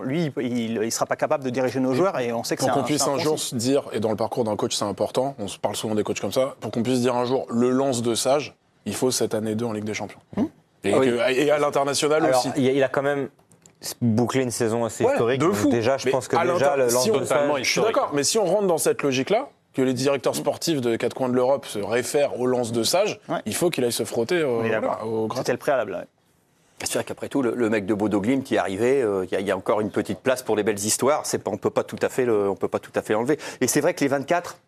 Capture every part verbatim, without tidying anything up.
lui, il ne sera pas capable de diriger nos joueurs et on sait que pour c'est qu'on un, puisse c'est un, un jour se dire, et dans le parcours d'un coach c'est important, on se parle souvent des coachs comme ça, pour qu'on puisse dire un jour le lance de Sage, il faut cette année deux en Ligue des Champions. Mmh. Et, ah oui. que, et à l'international Alors, aussi. Il a quand même bouclé une saison assez ouais, historique. De fou. Déjà, je mais pense que déjà déjà le lance si de on, Sage... Je suis d'accord, mais si on rentre dans cette logique-là, que les directeurs sportifs de quatre coins de l'Europe se réfèrent au lance de Sage, ouais. il faut qu'il aille se frotter au, voilà, au gratin. C'était le préalable. Ouais. C'est vrai qu'après tout, le, le mec de Bodo Glimt qui est arrivé, il euh, y, y a encore une petite place pour les belles histoires. C'est pas, on peut pas tout à fait le, on peut pas tout à fait l'enlever. Et c'est vrai que les vingt-quatre,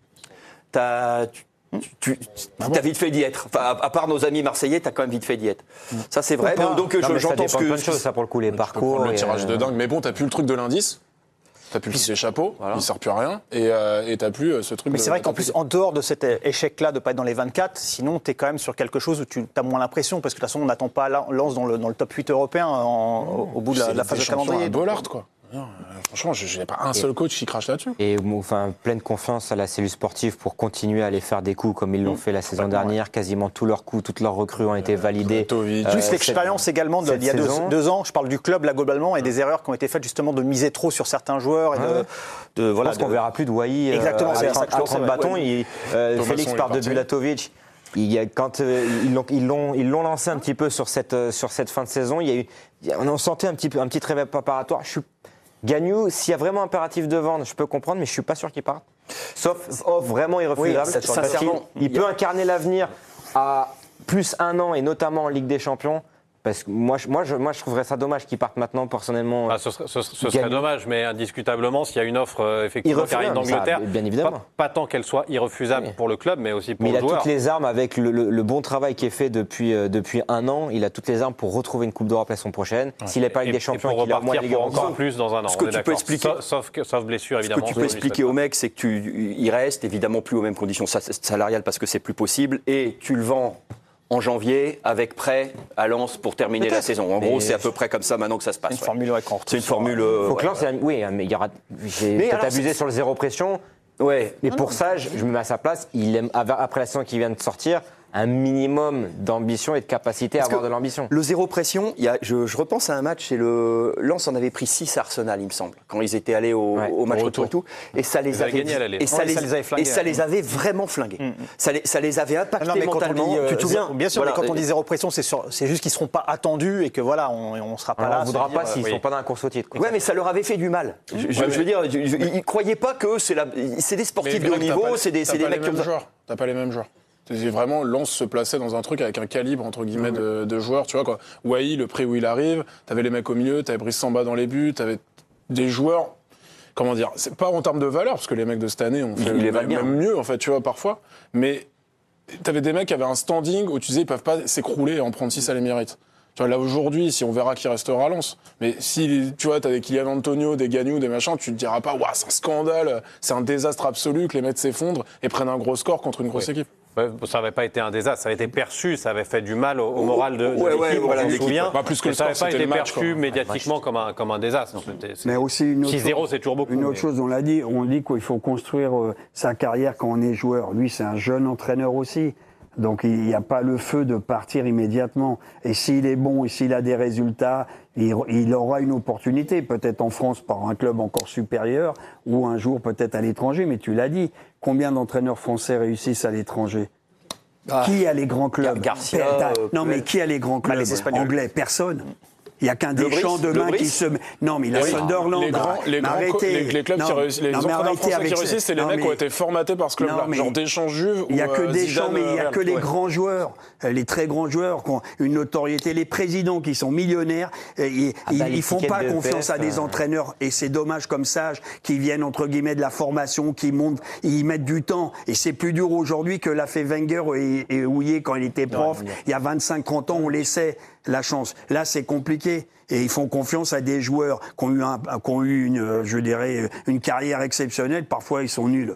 t'as, tu, tu, tu ah bon. as vite fait d'y être. Enfin, à, à part nos amis marseillais, t'as quand même vite fait d'y être. Mmh. Ça c'est vrai. Donc, donc non, je, j'entends ce que de choses, ça pour le coup les tu parcours. Le tirage euh... de dingue. Mais bon, t'as plus le truc de l'indice. T'as plus les chapeaux, voilà. Il ne sert plus à rien, et, euh, et t'as plus euh, ce truc. Mais de, c'est vrai qu'en plus, en dehors de cet échec-là de ne pas être dans les vingt-quatre, sinon t'es quand même sur quelque chose où tu as moins l'impression, parce que de toute façon, on n'attend pas Lens dans le, dans le top huit européen en, oh, au bout de la, la phase de calendrier. Bollard, quoi. Non, euh, franchement, je n'ai pas un et, seul coach qui crache là-dessus. Et enfin, pleine confiance à la cellule sportive pour continuer à aller faire des coups comme ils l'ont mmh. fait la saison ouais, dernière. Ouais. Quasiment tous leurs coups, toutes leurs recrues ont été validées. Euh, Plus l'expérience cette, également d'il y a deux, deux ans. Je parle du club là globalement et des erreurs qui ont été faites justement de miser trop sur certains joueurs. Et ouais. de, de, voilà, je pense de... qu'on verra plus de Wai. Exactement, euh, c'est ça. À trente bâtons, ouais. euh, Félix part de Bulatovic. Il y a, quand euh, ils, l'ont, ils, l'ont, ils l'ont lancé un petit peu sur cette, euh, sur cette fin de saison, il y a eu, on sentait un petit, peu, un petit réveil préparatoire. Je suis Gagnou, s'il y a vraiment impératif de vendre, je peux comprendre, mais je ne suis pas sûr qu'il parte. Sauf offre vraiment irrefusable. Oui, parce qu'il il peut incarner l'avenir à plus un an, et notamment en Ligue des Champions. Parce que moi, je, moi, je, moi, je trouverais ça dommage qu'ils partent maintenant, personnellement. Ah, ce serait, ce, ce serait dommage, mais indiscutablement, s'il y a une offre euh, effectivement qui arrive d'Angleterre, bien évidemment. Pas, pas tant qu'elle soit irrefusable oui. pour le club, mais aussi pour mais le joueur. Il a toutes les armes, avec le, le, le bon travail qui est fait depuis, euh, depuis un an, il a toutes les armes pour retrouver une Coupe d'Europe la saison prochaine. Ouais. S'il n'est pas avec des champions, et pour repartir pour encore plus dans un an. Ce que tu peux expliquer, sauf, sauf, sauf blessure évidemment. Ce que tu peux expliquer au mec, c'est que tu, il reste évidemment plus aux mêmes conditions salariales parce que c'est plus possible, et tu le vends en janvier, avec prêt à Lens pour terminer peut-être la saison. En mais gros, c'est à peu près comme ça maintenant que ça se passe. Une ouais. formule, ouais, c'est une formule. Faut que ouais, Lens, ouais. oui, mais il y aura. J'ai mais peut-être abusé c'est... sur le zéro pression. Ouais. Mais pour ça, je, je me mets à sa place. Il aime, après la saison qui vient de sortir, un minimum d'ambition et de capacité Parce à avoir de l'ambition. Le zéro pression, il y a, je, je repense à un match, et le Lens en avait pris six à Arsenal, il me semble, quand ils étaient allés au, ouais. au match retour et tout, et ça les avait, et ça, ouais, les, ça les avait flingués, et ça les avait vraiment flingués. Mm-hmm. Ça, les, ça les avait impactés non, mais mentalement. Dit, euh, tu te souviens Bien sûr, voilà, mais quand on dit zéro pression, c'est, sur, c'est juste qu'ils ne seront pas attendus et que voilà, on ne sera pas Alors, là. On ne voudra pas dire, s'ils ne oui. sont pas dans la course au titre. Ouais, mais ça leur avait fait du mal. Je, je, ouais, je veux dire, ils ne croyaient pas que c'est, la, c'est des sportifs de haut niveau, c'est des mecs comme ça. T'as pas les mêmes joueurs. C'est vraiment, Lens se plaçait dans un truc avec un calibre, entre guillemets, de, de joueurs, tu vois, quoi. Wai, le pré où il arrive, t'avais les mecs au milieu, t'avais Brice Samba dans les buts, t'avais des joueurs, comment dire, c'est pas en termes de valeur, parce que les mecs de cette année ont fait il même, même mieux, en fait, tu vois, parfois, mais t'avais des mecs qui avaient un standing où tu disais, ils peuvent pas s'écrouler et en prendre six, ça les mérite. Tu vois, là, aujourd'hui, si on verra qui restera à Lens, mais si, tu vois, t'as des Kylian Antonio, des Gagnou, des machins, tu te diras pas, waouh, c'est un scandale, c'est un désastre absolu que les mecs s'effondrent et prennent un gros score contre une grosse oui. équipe. Ça n'avait pas été un désastre, ça avait été perçu, ça avait fait du mal au, au moral de, de ouais, l'équipe, ouais, voilà, on se souvient. Pas plus que le ça n'avait pas été match, perçu quoi. médiatiquement comme un, comme un désastre. C'était, mais aussi une autre six zéro, c'est toujours beaucoup. Une autre mais... chose, on l'a dit, on dit qu'il faut construire euh, sa carrière quand on est joueur. Lui, c'est un jeune entraîneur aussi. Donc il n'y a pas le feu de partir immédiatement. Et s'il est bon et s'il a des résultats, il, il aura une opportunité, peut-être en France par un club encore supérieur, ou un jour peut-être à l'étranger. Mais tu l'as dit, combien d'entraîneurs français réussissent à l'étranger ? Ah, qui a les grands clubs Garcia, euh, Non, mais qui a les grands clubs bah, les Espagnols. Anglais ? Personne. Il n'y a qu'un Deschamps demain qui se... Non, mais il a oui, Sunderland. Les, grands, les, grands les, les clubs non, qui réussissent, les entraîneurs français qui réussissent, c'est les non, mecs mais, qui ont été formatés par ce club-là. Non, genre Deschamps, Juve il n'y a que euh, Deschamps, Zidane, mais il n'y a Real. que les ouais. grands joueurs, les très grands joueurs qui ont une notoriété. Les présidents qui sont millionnaires, ils ah bah, ne font pas confiance P F, à des euh... entraîneurs. Et c'est dommage comme Sage, qui viennent entre guillemets de la formation, qui montent, ils mettent du temps. Et c'est plus dur aujourd'hui que l'a fait Wenger et, et Houllier quand il était prof. Non, il y a vingt-cinq trente ans, on laissait la chance. Là, c'est compliqué. Et ils font confiance à des joueurs qui ont eu, un, qui ont eu une, je dirais, une carrière exceptionnelle. Parfois, ils sont nuls.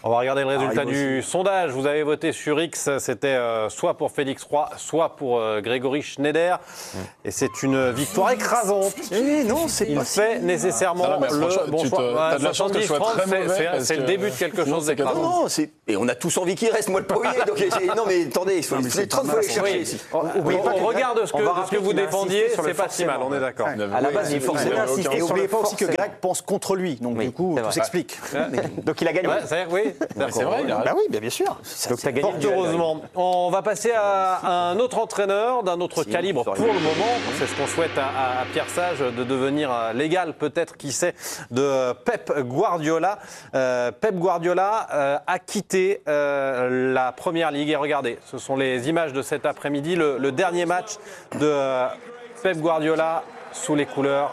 On va regarder le résultat Arrive du aussi. sondage. Vous avez voté sur X, c'était euh, soit pour Félix Roy, soit pour euh, Grégory Schneider. Et c'est une victoire écrasante. Eh non, c'est Il pas fait nécessairement Ah non, mais franchement, le bon tu te- choix. t'as de la chance que je sois soixante-dix très trente, mauvais c'est- parce c'est c'est le que début de quelque sinon, chose c'est d'écrasant. Non, non, c'est... Et on a tous envie qu'il reste, moi le premier. Donc, j'ai- non, mais attendez, il faut Non, mais les c'est trente pas fois les mal. chercher Oui. ici. On, Oubliez pas on que regarde ce que, on va ce que rappeler vous qu'il a défendiez, insisté sur le c'est pas si mal, forcément. on est d'accord. Il avait- À la oui, base, il c'est- forcément il avait insisté aucun Et sur n'oubliez le pas aussi que forcément. Greg pense contre lui. Donc Oui, du coup, c'est tout vrai. s'explique. Donc il a gagné. Ouais, c'est oui, Mais c'est vrai, il a Bah oui, bien, bien sûr. Donc t'as gagné. Fort le duel. heureusement. On va passer à un autre entraîneur d'un autre Si, calibre ça pour aurait le pu. moment. C'est ce qu'on souhaite à, à Pierre Sage, de devenir euh, l'égal peut-être, qui sait, de Pep Guardiola. Euh, Pep Guardiola euh, a quitté euh, la Première Ligue. Et regardez, ce sont les images de cet après-midi, le, le dernier match de euh, Pep Guardiola sous les couleurs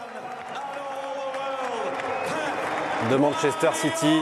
de Manchester City.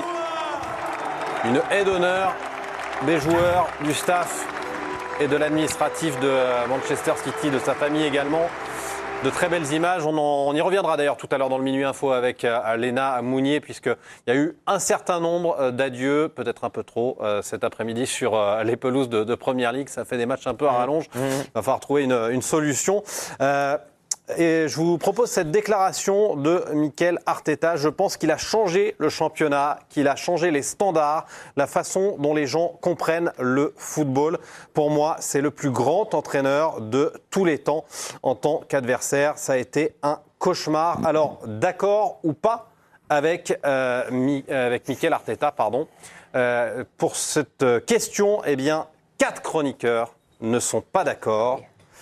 Une haie d'honneur des joueurs, du staff et de l'administratif de Manchester City, de sa famille également. De très belles images. On, en- on y reviendra d'ailleurs tout à l'heure dans le Minuit Info avec euh, Léna Mounier, puisqu'il y a eu un certain nombre euh, d'adieux, peut-être un peu trop, euh, cet après-midi sur euh, les pelouses de, de Première Ligue. Ça fait des matchs un peu à rallonge. Il va falloir trouver une, une solution. Euh, Et je vous propose cette déclaration de Mikel Arteta. Je pense qu'il a changé le championnat, qu'il a changé les standards, la façon dont les gens comprennent le football. Pour moi, c'est le plus grand entraîneur de tous les temps en tant qu'adversaire. Ça a été un cauchemar. Alors, d'accord ou pas avec, euh, Mi- avec Mikel Arteta, pardon. Euh, pour cette question, eh bien, quatre chroniqueurs ne sont pas d'accord.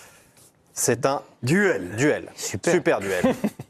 C'est un Duel. duel. Super, duel.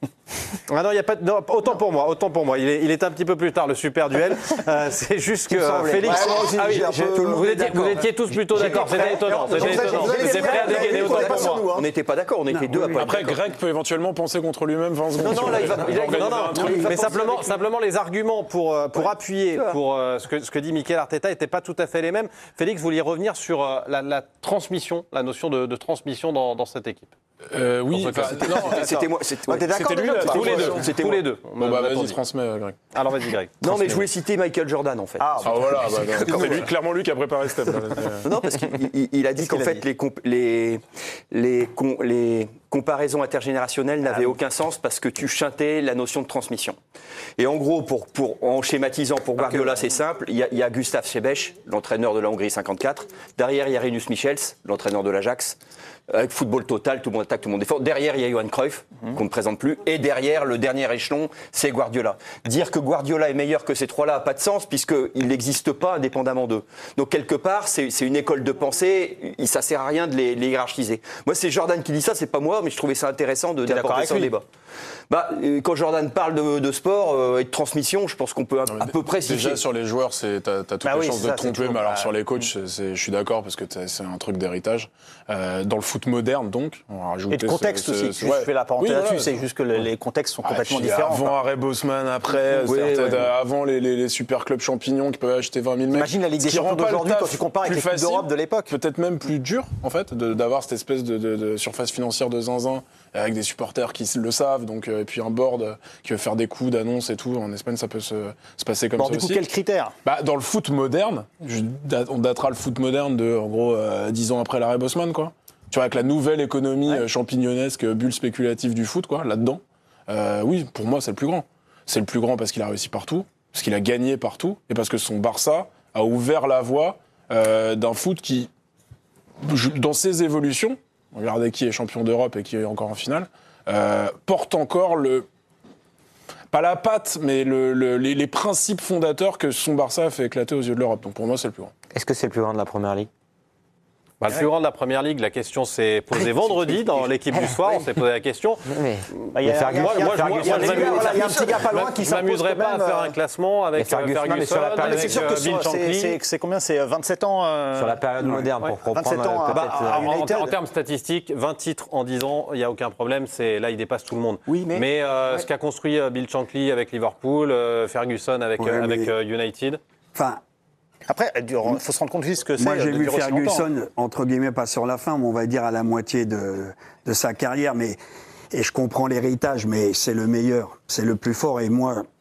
Ah non, il y a pas de, non, autant pour moi, autant pour moi. Il est, il est un petit peu plus tard le super duel. Euh, c'est juste que semblait. Félix. Ouais, moi aussi, ah oui, j'ai un je- peu- tout le monde vous, est étiez, d'accord. vous étiez tous plutôt d'accord. C'était étonnant. C'était étonnant. vous Vous avez étiez été prêts à prêts, dégainer vous autant avez pour pas moi. sur nous, On n'était pas d'accord, on était deux à pas être Après, d'accord. Greg peut éventuellement penser contre lui-même vingt secondes. Non, non, là, il va- il va- Non, non, un truc. mais simplement, simplement les arguments pour, euh, pour appuyer pour euh, ce, que, ce que dit Mikel Arteta n'étaient pas tout à fait les mêmes. Félix, vous vouliez revenir sur euh, la, la transmission, la notion de, de transmission dans, dans cette équipe. Euh, oui, On peut enfin, faire- non, C'était moi. C'était Ouais, t'es d'accord C'était lui, déjà, là, t'es Tous les deux. C'était Tous moi. les deux. Bon, bah, Attendez. vas-y, transmets, euh, Greg. Alors vas-y, Greg. Non, mais je voulais citer Michael Jordan en fait. Ah, Ah voilà, bah, bah, c'est lui, clairement lui qui a préparé ce thème. Non, non, parce qu'il il- il a dit qu'en qu'il a fait, dit les, comp- les, les, com- les comparaisons intergénérationnelles n'avaient aucun sens parce que tu chantais la notion de transmission. Et en gros, pour, pour, en schématisant, pour Guardiola, c'est simple. Il y a, il y a Gustave Sebeş, l'entraîneur de la Hongrie cinquante-quatre. Derrière, il y a Rinus Michels, l'entraîneur de l'Ajax. Avec football total, tout le monde attaque, tout le monde défend. Derrière, il y a Johan Cruyff, qu'on ne présente plus. Et derrière, le dernier échelon, c'est Guardiola. Dire que Guardiola est meilleur que ces trois-là n'a pas de sens, puisqu'il n'existe pas indépendamment d'eux. Donc, quelque part, c'est c'est une école de pensée. Ça ne sert à rien de les, les hiérarchiser. Moi, c'est Jordan qui dit ça, c'est pas moi, mais je trouvais ça intéressant de T'es d'accord d'apporter avec ça au lui débat. Bah, euh, quand Jordan parle de, de sport euh, et de transmission, je pense qu'on peut à, à peu près Déjà situer. sur les joueurs, c'est t'as, t'as toutes Bah les oui, chances c'est de ça, te c'est tromper, toujours- mais alors bah, sur les coachs, c'est, c'est- je suis d'accord parce que t'as- c'est un truc d'héritage. Euh, dans le foot moderne, donc, on va rajouter Et de contexte ce- aussi. ce- Tu ouais. fais la parenthèse Oui, là-dessus. voilà. C'est juste que le- les contextes sont Ah, complètement puis différents. Avant quoi. Harry Bosman, après, Oui, c'est-à-dire ouais. peut-être avant les, les, les super clubs champignons qui peuvent acheter vingt mille mecs. Imagine la Ligue Ce des qui rend Champions pas le d'aujourd'hui taf quand tu compares avec plus les Coupes facile, d'Europe de l'époque. Peut-être même plus dur, en fait, de- d'avoir cette espèce de, de- de surface financière de zinzin avec des supporters qui le savent, donc, euh, et puis un board euh, qui veut faire des coups d'annonce et tout. En Espagne, ça peut se, se passer comme Bon, ça du coup, aussi. quels critères Bah, dans le foot moderne, je- dat- on datera le foot moderne de, en gros, euh, dix ans après l'arrêt Bosman, quoi. Tu vois, avec la nouvelle économie euh, champignonesque, euh, bulle spéculative du foot, quoi, là-dedans. Euh, oui, pour moi, c'est le plus grand. C'est le plus grand parce qu'il a réussi partout, parce qu'il a gagné partout, et parce que son Barça a ouvert la voie euh, d'un foot qui, je- dans ses évolutions, regardez qui est champion d'Europe et qui est encore en finale, euh, porte encore le... Pas la patte, mais le, le- les, les principes fondateurs que son Barça a fait éclater aux yeux de l'Europe. Donc pour moi, c'est le plus grand. Est-ce que c'est le plus grand de la Première Ligue? Bah, le plus grand de la Première Ligue, la question s'est posée vendredi dans l'équipe du soir. On s'est posé la question. Mais Bah, il y a- Ferguson- Moi, moi, moi, Ferguson- moi, je Voilà, m'amuse- il y a un petit gars pas loin qui Je s'impose m'amuserais quand pas à même, faire euh, un classement avec Mais Ferguson, Ferguson, mais sur la période- Mais c'est sûr que avec euh, Bill sur- c'est- Shankly. c'est c'est combien C'est vingt-sept ans euh, sur la période moderne, ouais. pour reprendre vingt-sept ans, euh, bah, peut-être, ah, euh, En, en- United. en termes statistiques, vingt titres en dix ans, il n'y a aucun problème. C'est, là, il dépasse tout le monde. Oui, mais- euh, ouais. ce qu'a construit euh, Bill Shankly avec Liverpool, euh, Ferguson avec, Ouais, euh, avec mais- euh, United. Enfin, Après, il faut se rendre compte juste ce que c'est. moi, j'ai de vu durer aussi longtemps. Ferguson, entre guillemets, pas sur la fin, mais on va dire à la moitié de, de sa carrière. Mais, et je comprends l'héritage, mais c'est le meilleur, c'est le plus fort. Et moi,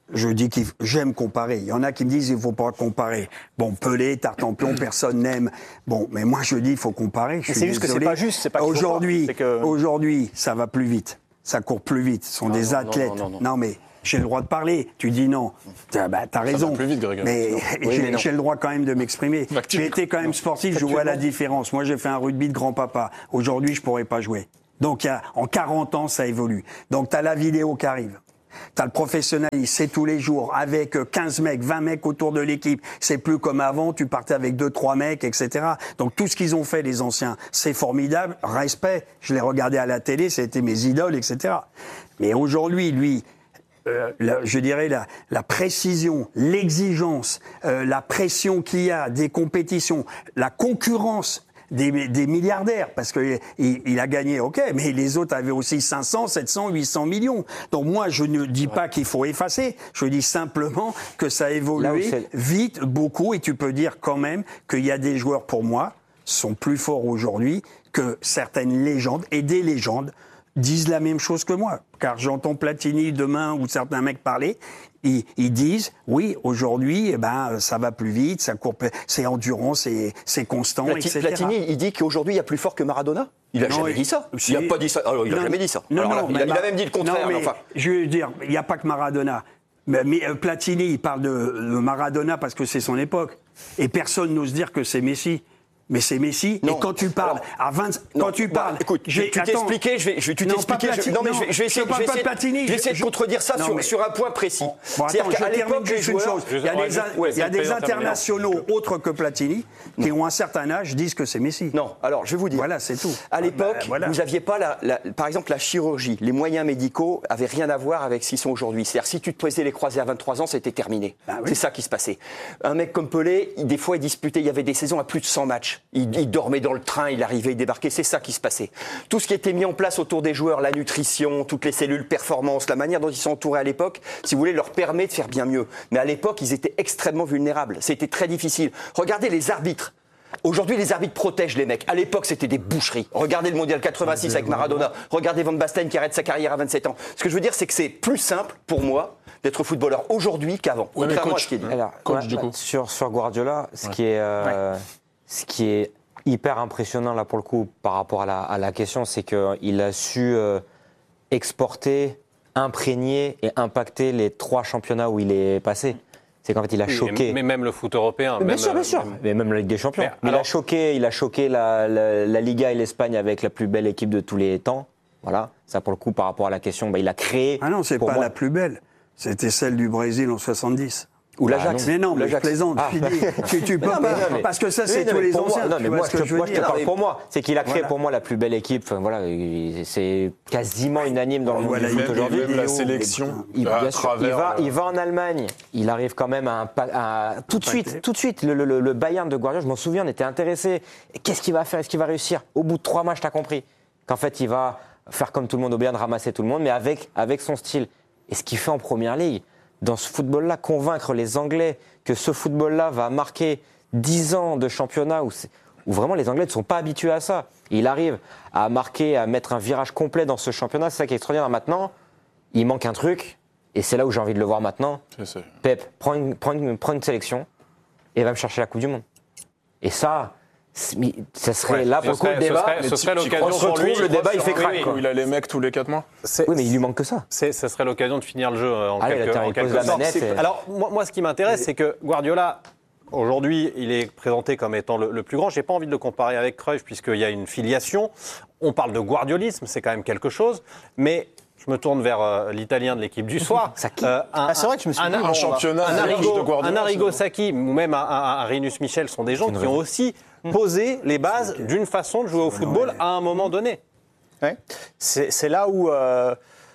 je dis que j'aime comparer. Il y en a qui me disent il faut pas comparer. Bon, Pelé, Tartampion, personne n'aime. Bon, mais moi je dis il faut comparer. Je c'est juste désolé. que c'est pas juste. C'est pas aujourd'hui, pas, que... aujourd'hui, ça va plus vite. Ça court plus vite. Ce sont non, des non, athlètes. Non, non, non, non mais j'ai le droit de parler. Tu dis non. T'as, bah, t'as raison. Ça va plus vite, Greg. Mais, oui, j'ai, mais j'ai le droit quand même de m'exprimer. J'ai été quand même sportif. Je vois la différence. Moi, j'ai fait un rugby de grand-papa. Aujourd'hui, je pourrais pas jouer. Donc, il y a, en quarante ans, ça évolue. Donc, t'as la vidéo qui arrive. T'as le professionnalisme, c'est tous les jours, avec quinze mecs, vingt mecs autour de l'équipe. C'est plus comme avant, tu partais avec deux, trois mecs, et cetera. Donc tout ce qu'ils ont fait, les anciens, c'est formidable, respect. Je les regardais à la télé, c'était mes idoles, et cetera. Mais aujourd'hui, lui, euh, la, je dirais la, la précision, l'exigence, euh, la pression qu'il y a des compétitions, la concurrence, Des, des milliardaires, parce que il, il a gagné, ok, mais les autres avaient aussi cinq cents, sept cents, huit cents millions. Donc moi, je ne dis pas qu'il faut effacer, je dis simplement que ça a évolué vite, beaucoup, et tu peux dire quand même qu'il y a des joueurs, pour moi, sont plus forts aujourd'hui que certaines légendes, et des légendes disent la même chose que moi. Car j'entends Platini demain ou certains mecs parler, ils, ils disent, oui, aujourd'hui, eh ben, ça va plus vite, ça court, c'est endurant, c'est, c'est constant, Plati- et cetera. Platini, il dit qu'aujourd'hui, il y a plus fort que Maradona. Il a Non, jamais il- dit ça. si. Il a pas dit ça. Alors, il a Non, jamais dit ça. Non, Alors là, non, il, mais a, il a Ma- même dit le contraire. Non, mais enfin. je veux dire, il n'y a pas que Maradona. Mais, mais euh, Platini, il parle de, de Maradona parce que c'est son époque. Et personne n'ose dire que c'est Messi. Mais c'est Messi. Non. Et quand tu parles Alors, à vingt, non, quand tu bah, parles, écoute, j'ai- tu t'es attends. expliqué, je vais, je vais tu Non, t'expliquer. pas je- Platini, non mais non, je vais, je vais essayer, je parle je vais pas de essayer, Platini, je vais essayer je- de contredire ça non, sur, mais- sur un point précis. Bon, attends, C'est-à-dire je qu'à termine l'époque, les juste une joueurs, chose. Il y a des, in- Ouais, il y a c'est des le président internationaux autres que Platini qui ont un certain âge disent que c'est Messi. Non, alors je vais vous dire. Voilà, c'est tout. À l'époque, Ah, bah, voilà. vous n'aviez pas, la, la- par exemple, la chirurgie. Les moyens médicaux avaient rien à voir avec ce qu'ils sont aujourd'hui. C'est-à-dire, si tu te pesais les croisés à vingt-trois ans, c'était terminé. Ah oui. C'est ça qui se passait. Un mec comme Pelé, il- des fois, il disputait. Il y avait des saisons à plus de cent matchs. Il, il dormait dans le train, il arrivait, il débarquait. C'est ça qui se passait. Tout ce qui était mis en place autour des joueurs, la nutrition, toutes les cellules performance, la manière dont ils sont entourés à l'époque, si vous voulez, leur permet de faire bien mieux. Mais à l'époque, ils étaient extrêmement vulnérables. C'était très difficile. Regardez les arbitres. Aujourd'hui, les arbitres protègent les mecs. À l'époque, c'était des boucheries. Regardez le mondial quatre-vingt-six avec Maradona. Regardez Van Basten qui arrête sa carrière à vingt-sept ans. Ce que je veux dire, c'est que c'est plus simple pour moi d'être footballeur aujourd'hui qu'avant. Ouais, mais Contrairement coach, à ce qui est dit. Alors, Coach, ouais, du coup. Sur, sur Guardiola, ce, qui est, euh, ce qui est hyper impressionnant là pour le coup par rapport à la, à la question, c'est qu'il a su euh, exporter, imprégner et impacter les trois championnats où il est passé. C'est qu'en fait, il a Oui, choqué. Mais même le foot européen. Bien même, sûr, bien euh, sûr. même- Mais même la Ligue des Champions. Mais il alors- a choqué, il a choqué la, la, la Liga et l'Espagne avec la plus belle équipe de tous les temps. Voilà. Ça, pour le coup, par rapport à la question, bah, il a créé. Ah non, c'est pour pas moi- la plus belle. C'était celle du Brésil en soixante-dix. Ou Ah, l'Ajax. Mais non, mais je L'Ajax. plaisante. Ah. Tu, dis, tu, tu peux Non, mais pas. non, mais- Parce que ça, c'est Oui, non, tous mais les pour moi- anciens. non, tu mais vois moi, ce je que te, je veux moi, je te dire. parle pour moi. C'est qu'il a créé Voilà. pour moi la plus belle équipe. Enfin, voilà, il- c'est quasiment unanime dans le monde Voilà, du il foot même- aujourd'hui. Même la vidéo, sélection, Il, à bien sûr, travers, il va, euh, il va en Allemagne, il arrive quand même à, un pa- à- tout de suite, tout de suite, le, le- le Bayern de Guardiola, je m'en souviens, on était intéressés. Qu'est-ce qu'il va faire? Est-ce qu'il va réussir? Au bout de trois matchs, t'as compris qu'en fait, il va faire comme tout le monde au Bayern, ramasser tout le monde, mais avec, avec son style. Et ce qu'il fait en Première Ligue, dans ce football-là, convaincre les Anglais que ce football-là va marquer dix ans de championnat où, c'est- où vraiment les Anglais ne sont pas habitués à ça. Et il arrive à marquer, à mettre un virage complet dans ce championnat, c'est ça qui est extraordinaire. Maintenant, il manque un truc, et c'est là où j'ai envie de le voir maintenant. C'est ça. Pep, prends une, prends une- prends une sélection et va me chercher la Coupe du Monde. Et ça, c'est- mais ça serait Ouais, là ce pour le coup serait- le ce débat. serait- ce serait tu- tu l'occasion crois se pour lui. retrouve, le débat, il fait Oui, crack, oui, quoi. Où il a les mecs tous les quatre mois. C'est- Oui, mais il lui manque que ça. C'est, ce serait l'occasion de finir le jeu euh, en Allez, quelque, là, tiens, en il quelque pose la sorte. manette C'est- et- Alors, moi, moi, ce qui m'intéresse, c'est que Guardiola, aujourd'hui, il est présenté comme étant le, le plus grand. J'ai pas envie de le comparer avec Cruyff, puisqu'il y a une filiation. On parle de guardiolisme, c'est quand même quelque chose. Mais je me tourne vers euh, l'Italien de l'équipe du soir. Sacchi. Euh, un, Ah, c'est vrai que je me suis un, dit, un, bon, Un championnat un riche Arrigo, de Guardiola. un Arrigo c'est- Sacchi ou même un, un- un Rinus Michel sont des gens une qui ont aussi posé les bases d'une façon de jouer au football à un moment donné. Ouais. C'est c'est là où, euh,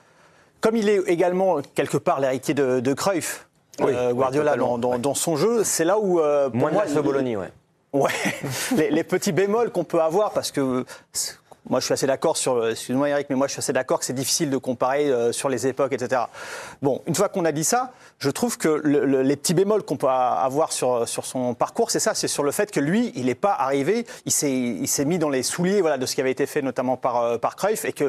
comme il est également quelque part l'héritier de, de Cruyff, Oui, euh, oui, Guardiola totalement, dans, dans- ouais. dans son jeu, c'est là où, euh, pour Moins de moi, Laszlo Bologna, ouais. Ouais, les, les petits bémols qu'on peut avoir, parce que moi je suis assez d'accord sur, excuse-moi Eric, mais moi je suis assez d'accord que c'est difficile de comparer euh, sur les époques, et cetera. Bon, une fois qu'on a dit ça, je trouve que le, le, les petits bémols qu'on peut avoir sur, sur son parcours, c'est ça, c'est sur le fait que lui, il n'est pas arrivé, il s'est, il s'est mis dans les souliers voilà, de ce qui avait été fait notamment par, euh, par Cruyff, et que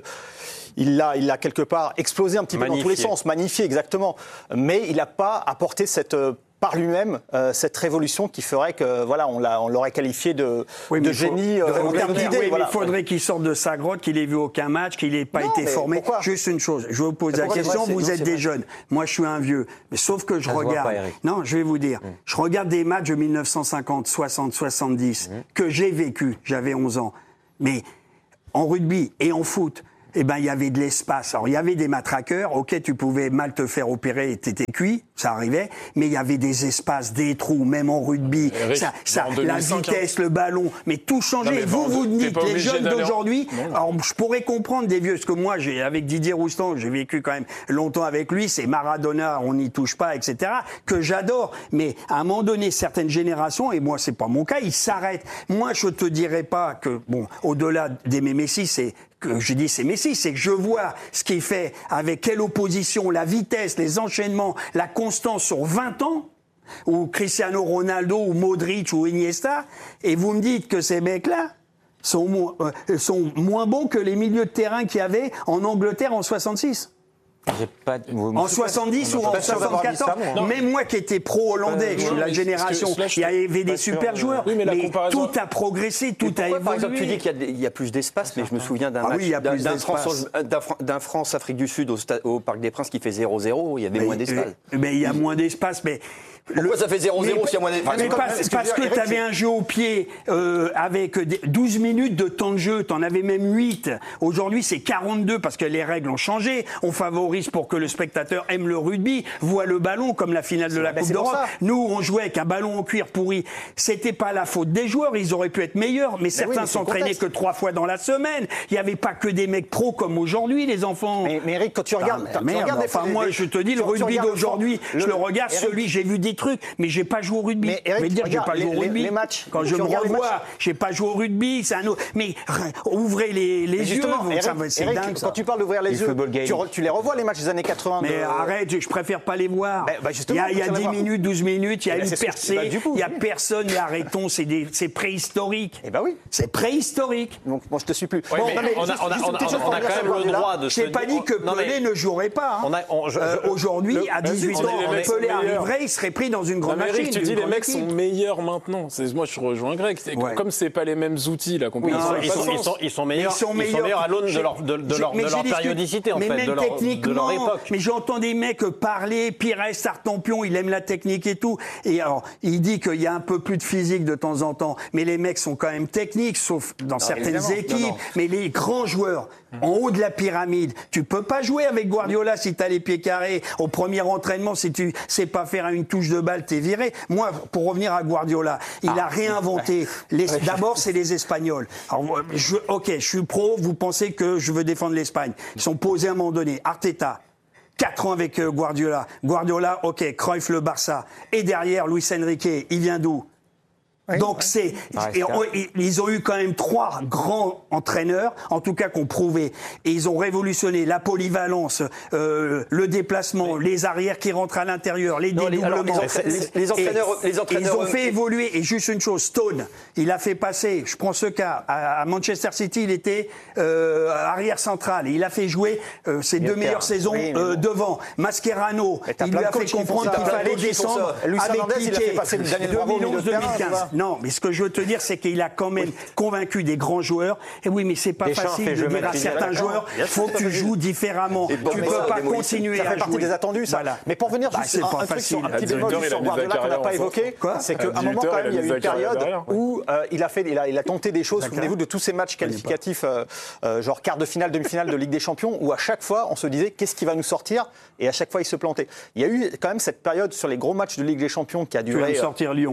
il l'a, il l'a quelque part explosé un petit magnifié. peu dans tous les sens, magnifié exactement, mais il n'a pas apporté cette... Euh, par lui-même, euh, cette révolution qui ferait que, voilà, on, l'a, on l'aurait qualifié de, oui, de génie faut, euh, en termes d'idées. Oui, voilà. Il faudrait qu'il sorte de sa grotte, qu'il ait vu aucun match, qu'il n'ait pas non, été formé. Pourquoi Juste une chose, je vais vous poser la question, vrai, vous non, êtes des vrai. jeunes, moi je suis un vieux, mais sauf que je Ça regarde, pas, non, je vais vous dire, mmh. je regarde des matchs de mille neuf cent cinquante, soixante, soixante-dix, mmh. que j'ai vécu, j'avais onze ans, mais en rugby et en foot, eh ben, il y avait de l'espace. Alors, il y avait des matraqueurs. OK, tu pouvais mal te faire opérer et t'étais cuit. Ça arrivait. Mais il y avait des espaces, des trous, même en rugby. Eric, ça, ça, deux mille cinq, la vitesse, hein. le ballon. Mais tout changeait. Non, mais vous, vous dites, les jeunes d'aujourd'hui, en... alors, je pourrais comprendre des vieux. Parce que moi, j'ai, avec Didier Roustan, j'ai vécu quand même longtemps avec lui. C'est Maradona, on n'y touche pas, et cetera, que j'adore. Mais à un moment donné, certaines générations, et moi, c'est pas mon cas, ils s'arrêtent. Moi, je te dirais pas que, bon, au-delà d'aimer Messi, c'est que je dis c'est Messi, c'est que je vois ce qu'il fait, avec quelle opposition, la vitesse, les enchaînements, la constance sur vingt ans, ou Cristiano Ronaldo, ou Modric, ou Iniesta, et vous me dites que ces mecs-là sont, mo- euh, sont moins bons que les milieux de terrain qu'il y avait en Angleterre en soixante-six. J'ai pas, En soixante-dix ou en soixante-quatorze, même moi qui étais pro-hollandais, euh, je suis la génération, il y avait des super joueurs, oui, mais, mais comparaison... tout a progressé, tout pourquoi, a évolué. Par exemple, tu dis qu'il y a, des, il y a plus d'espace, mais je me souviens d'un ah match oui, d'un, d'un, France, d'un, d'un France-Afrique du Sud au, stade, au Parc des Princes qui fait zéro zéro, il y avait mais, moins d'espace. Mais, mais il y a moins d'espace, mais... Pourquoi le... ça fait zéro zéro s'il y a moins d'espace? Mais parce, parce, parce que tu avais un jeu au pied euh, avec douze minutes de temps de jeu, tu en avais même huit. Aujourd'hui, c'est quarante-deux parce que les règles ont changé. On favorise pour que le spectateur aime le rugby, voit le ballon comme la finale de la Coupe d'Europe. Nous, on jouait avec un ballon en cuir pourri. C'était pas la faute des joueurs, ils auraient pu être meilleurs, mais, mais certains oui, s'entraînaient que trois fois dans la semaine. Il n'y avait pas que des mecs pros comme aujourd'hui, les enfants. Mais, mais Eric, quand tu regardes... Ah, merde, regardes enfin, des, moi, des, je te dis, le rugby d'aujourd'hui, le, je le regarde, Eric, celui, j'ai vu des trucs, mais j'ai pas joué au rugby. Mais Eric, je vais dire, j'ai pas les, joué au rugby. Les, les matchs, quand je me revois, j'ai pas joué au rugby, c'est un autre. Mais ouvrez les, les yeux, Eric, ça, c'est Eric, dingue. Quand ça. tu parles d'ouvrir les, les yeux, tu, tu les revois les matchs des années quatre-vingts. Mais de... arrête, je préfère pas les voir. Ben, ben il y a, il y a dix minutes, douze minutes, il y a ben, une percée, ben, il y a personne, et arrêtons, c'est, des, c'est préhistorique. Eh ben oui. C'est préhistorique. Donc moi je te suis plus. Oui, bon, mais on a, on a, on a, on a quand même le droit de se dire. Je n'ai pas dit que Pelé ne jouerait pas. Aujourd'hui, à dix-huit ans, Pelé arriverait, il serait pris dans une grande machine. Tu dis les mecs sont meilleurs maintenant. C'est, moi, je rejoins Greg. Ouais. Comme c'est pas les mêmes outils, la compétition. Oui, ils, sont, ils, sont, ils sont meilleurs. Ils sont meilleurs, ils sont meilleurs à l'aune de leur, de, de leur, de leur périodicité, en mais fait, même de leur, de leur époque. Mais j'entends des mecs parler. Pires, Sartampion, il aime la technique et tout. Et alors, il dit qu'il y a un peu plus de physique de temps en temps, mais les mecs sont quand même techniques, sauf dans non, certaines équipes. Non, non. Mais les grands joueurs, en haut de la pyramide, tu peux pas jouer avec Guardiola si t'as les pieds carrés. Au premier entraînement, si tu sais pas faire une touche de balle, t'es viré. Moi, pour revenir à Guardiola, il ah. a réinventé. Les, d'abord, c'est les Espagnols. Alors, je, ok, je suis pro, vous pensez que je veux défendre l'Espagne. Ils sont posés à un moment donné. Arteta. Quatre ans avec Guardiola. Guardiola, ok, Cruyff le Barça. Et derrière, Luis Enrique, il vient d'où? Oui, Donc oui. c'est, et on, ils ont eu quand même trois grands entraîneurs, en tout cas qui ont prouvé, et ils ont révolutionné la polyvalence, euh, le déplacement, oui. les arrières qui rentrent à l'intérieur, les non, dédoublements. Les, alors, les, les, les entraîneurs, les entraîneurs, ils ont fait évoluer. Et juste une chose, Stone, il a fait passer. Je prends ce cas à, à Manchester City, il était euh, arrière central, et il a fait jouer euh, ses deux meilleures saisons oui, euh, bon. devant. Mascherano, il lui a fait comprendre qu'il fallait descendre avec Piqué. deux mille onze deux mille quinze. Non, mais ce que je veux te dire, c'est qu'il a quand même oui. convaincu des grands joueurs. Et oui, mais c'est pas Deschamps facile de dire à certains joueurs, il faut que tu joues différemment. Bon, tu peux ça, pas continuer à jouer. Ça fait partie des attendus, ça. Voilà. Mais pour venir bah, juste un, un truc sur un petit bémol sur Guardiola qu'on n'a pas évoqué, c'est qu'à un moment quand même, il y a eu une période où il a fait, il a, il a tenté des choses. Souvenez-vous de tous ces matchs qualificatifs, genre quart de finale, demi-finale de Ligue des Champions, où à chaque fois, on se disait qu'est-ce qui va nous sortir, et à chaque fois, il se plantait. Il y a eu quand même cette période sur les gros matchs de Ligue des Champions qui a duré. Tu vas nous sortir Lyon.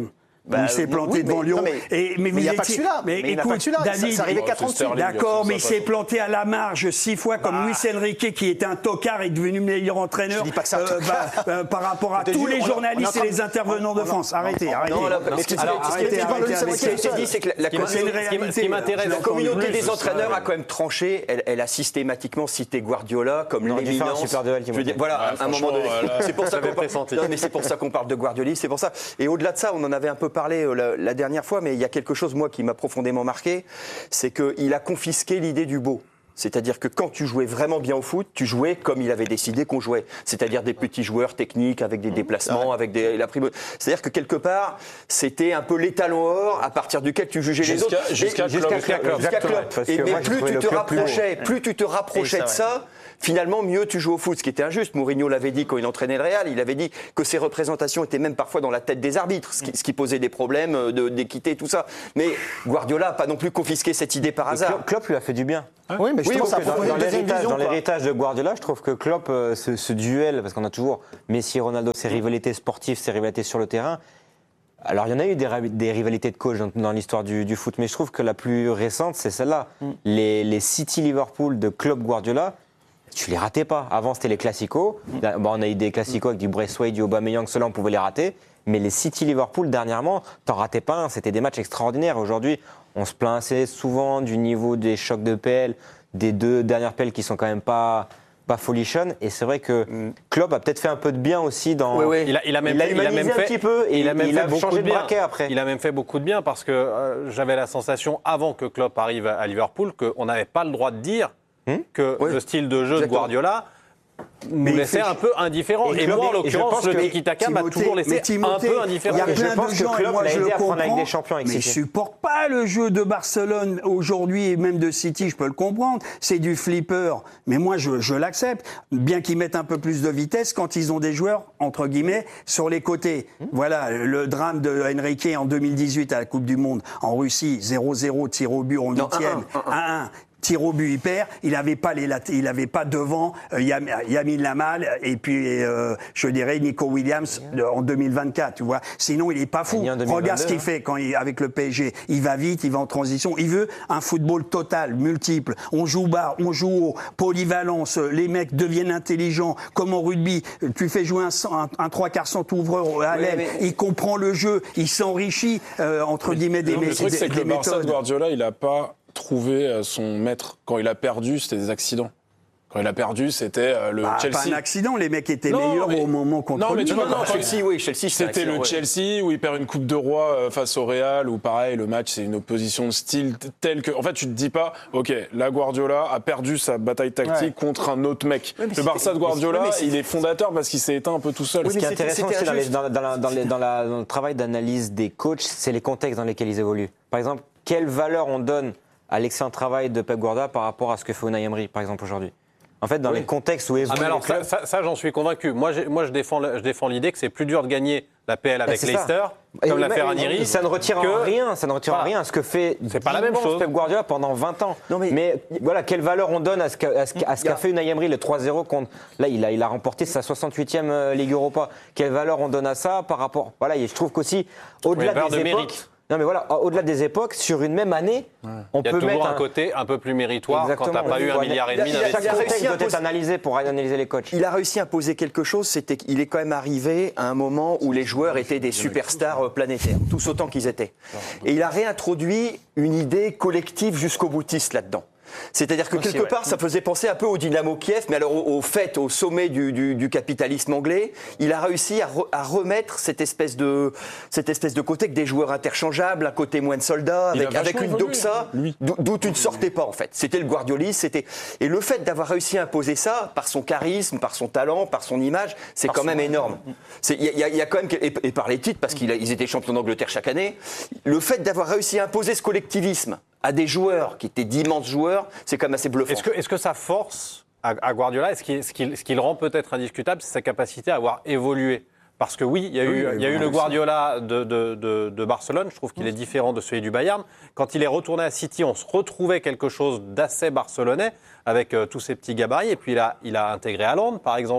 Bah, il s'est planté oui, devant mais- Lyon. non, mais- Et, mais il n'y a pas que celui-là. Mais Mais il n'y a pas écoute, que celui-là. Ça- David, ça arrivait Oh, quatre ans c'est dessus. Sterling, d'accord, ça mais a il pas s'est fait. planté à la marge six fois comme Bah. Luis Enrique, qui était un tocard, est devenu meilleur entraîneur Je dis pas que ça, en tout bah, euh, par rapport à Je te tous jure, les on a- journalistes on a- et les intervenants de on a- France. Arrêtez, arrêtez. Non, là, mais ce qui- Alors, ce qui- arrêtez, ce qui- arrêtez ce avec qui a été ça. dit, c'est que la- la Ce qui m'a- C'est une ce qui m'a- ce qui réalité. m'intéresse La encore communauté plus, des c'est entraîneurs ça. a quand même tranché. Elle, elle a systématiquement cité Guardiola comme On aurait dû faire un l'éminence. super duel qui Je veux dire, montait. voilà, Ouais, à un franchement, moment donné. là, C'est pour ça j'avais qu'on parle. pressenti. Non, mais c'est pour ça qu'on parle de Guardiolis. C'est pour ça. Et au-delà de ça, on en avait un peu parlé euh, la, la dernière fois, mais il y a quelque chose moi qui m'a profondément marqué, c'est qu'il a confisqué l'idée du beau. C'est-à-dire que quand tu jouais vraiment bien au foot, tu jouais comme il avait décidé qu'on jouait. C'est-à-dire des petits joueurs techniques avec des déplacements, avec des, la prime. C'est-à-dire que quelque part, c'était un peu l'étalon or à partir duquel tu jugeais les Jusqu'à- autres. Et- jusqu'à jusqu'à Klopp. Klopp. Jusqu'à Exactement. Klopp. Parce Et que mais moi, j'ai plus trouvé tu le te club plus beau. rapprochais, plus tu te rapprochais Et de ça, ça, finalement, mieux tu joues au foot. Ce qui était injuste. Mourinho l'avait dit quand il entraînait le Real. Il avait dit que ses représentations étaient même parfois dans la tête des arbitres, ce qui, ce qui posait des problèmes euh, de- d'équité, tout ça. Mais Guardiola n'a pas non plus confisqué cette idée par Et hasard. Klopp, Klopp lui a fait du bien. Oui, mais justement, Oui, ça a parce que proposé Dans une deuxième l'héritage, vision, dans quoi. l'héritage de Guardiola, je trouve que Klopp, euh, ce, ce duel, parce qu'on a toujours Messi et Ronaldo, ces rivalités sportives, ces rivalités sur le terrain. Alors, il y en a eu des, ra- des rivalités de coach dans, dans l'histoire du, du foot, mais je trouve que la plus récente, c'est celle-là. Les, les City-Liverpool de Klopp-Guardiola, tu les ratais pas. Avant, c'était les classicos. Là, bon, on a eu des classicos avec du Braithwaite, du Aubameyang, ceux-là, on pouvait les rater. Mais les City-Liverpool, dernièrement, t'en ratais pas un. C'était des matchs extraordinaires. Aujourd'hui, on se plaint assez souvent du niveau des chocs de P L, des deux dernières P L qui sont quand même pas, pas folichonnes. Et c'est vrai que Klopp a peut-être fait un peu de bien aussi dans. Oui, oui. Il a, il a même Il a fait, il a humanisé même un fait, petit peu et il a même il fait a beaucoup changé de bien. braquet après. Il a même fait beaucoup de bien parce que euh, j'avais la sensation, avant que Klopp arrive à Liverpool, qu'on n'avait pas le droit de dire que Oui. le style de jeu de Exactement. Guardiola nous Mais il laissait fait- un peu indifférents. Et Et, Klopp- moi, en et je l'occurrence, pense le que tiki-taka m'a Timothée- toujours laissé mais un Timothée, peu indifférent. Il y a Et je plein pense de que gens, et Klopp moi l'a je aidé le à prendre la Ligue comprends, des Champions avec mais je City. supporte pas le jeu de Barcelone aujourd'hui et même de City, je peux le comprendre. C'est du flipper, mais moi je, je l'accepte. Bien qu'ils mettent un peu plus de vitesse quand ils ont des joueurs entre guillemets sur les côtés. Voilà le drame de Enrique en deux mille dix-huit à la Coupe du Monde en Russie, zéro zéro tir au but en Non, huitième, un un, un un. Tir au but, il perd. Il n'avait pas les lat- il avait pas devant euh, Yam- Yamin Lamal et puis euh, je dirais Nico Williams de- en deux mille vingt-quatre. Tu vois. Sinon, il est pas fou. Il y a en deux mille vingt-deux, Regarde ce qu'il hein. fait quand il avec le P S G. Il va vite, il va en transition. Il veut un football total, multiple. On joue bas, on joue haut, polyvalence. Les mecs deviennent intelligents. Comme au rugby, tu fais jouer un, cent- un, un trois quarts centre ouvreur à Oui, l'aile. mais- Il comprend le jeu. Il s'enrichit euh, entre guillemets des, Non, mé- le truc, des- c'est que des le Barça de méthodes. Guardiola, il n'a pas trouvé euh, son maître. Quand il a perdu, c'était des accidents. Quand il a perdu, c'était euh, le Bah, Chelsea. pas un accident, les mecs étaient Non, meilleurs mais- au moment contre Non, mais lui. tu vois, Non, quand- Chelsea, oui, Chelsea, c'est C'était le excellent, ouais. Chelsea où il perd une Coupe de Roi euh, face au Real, où pareil, le match, c'est une opposition de style t- telle que. En fait, tu te dis pas, OK, la Guardiola a perdu sa bataille tactique Ouais. contre un autre mec. Ouais, mais le Barça c'était- de Guardiola, mais c'est- il est fondateur parce qu'il s'est éteint un peu tout seul. Oui, Ce qui est mais c'était- intéressant c'était aussi dans, les- injuste. dans, dans la- dans les- dans la- dans le travail d'analyse des coachs, c'est les contextes dans lesquels ils évoluent. Par exemple, quelle valeur on donne à l'excellent travail de Pep Guardiola par rapport à ce que fait Unai Emery, par exemple, aujourd'hui. En fait, dans les contextes où Ah, évoluent mais alors, les ça, clubs, ça- ça, j'en suis convaincu. Moi, j'ai- moi je défends, le- je défends l'idée que c'est plus dur de gagner la P L avec c'est ça. Leicester, Et comme l'a mais- fait Ranieri. et ça ne retire que- en rien, ça ne retire en Voilà. rien à ce que fait C'est pas la même d'immense chose. Pep Guardiola pendant vingt ans. Non, mais- mais, voilà, quelle valeur on donne à ce qu'a à ce qu'a- à ce qu'a fait Unai Emery, le trois zéro contre. Là, il a, il a remporté sa soixante-huitième euh, Ligue Europa. Quelle valeur on donne à ça par rapport. Voilà, et je trouve qu'aussi, au-delà valeur des de époques. mérite. Non, mais voilà, au-delà des époques, sur une même année, on Il y a peut toujours mettre un côté un peu plus méritoire quand t'as pas eu un Ouais, milliard et il a- demi il a- Chaque il a d'investissement. réussi contexte à doit être poser- analysé pour analyser les coachs. Il a réussi à imposer quelque chose, c'était qu'il est quand même arrivé à un moment où les joueurs étaient des superstars euh, planétaires, tous autant qu'ils étaient. Et il a réintroduit une idée collective jusqu'au boutiste là-dedans. C'est-à-dire que quelque part, ça faisait penser un peu au Dynamo Kiev, mais alors au, au fait, au sommet du, du, du capitalisme anglais, il a réussi à, re- à remettre cette espèce de cette espèce de côté que des joueurs interchangeables, un côté moins de soldats, Il a avec, avec vachement une évolué, doxa lui. d'où d'où tu ne sortais pas en fait. C'était le Guardiolisme, c'était et le fait d'avoir réussi à imposer ça par son charisme, par son talent, par son image, c'est quand même énorme. C'est- Il y, a- il y a- il y a quand même et, et par les titres parce qu'ils étaient champions d'Angleterre chaque année. Le fait d'avoir réussi à imposer ce collectivisme à des joueurs qui étaient d'immenses joueurs, c'est quand même assez bluffant. Est-ce que, est-ce que ça force à, à Guardiola, et ce qui, ce qui- ce qui le rend peut-être indiscutable, c'est sa capacité à avoir évolué? Parce que oui, il y a eu, il y a eu le Guardiola de, de- de- de Barcelone, je trouve qu'il est différent de celui du Bayern. Quand il est retourné à City, on se retrouvait quelque chose d'assez barcelonais, avec euh, tous ces petits gabarits, et puis il a, il a intégré Haaland, par exemple.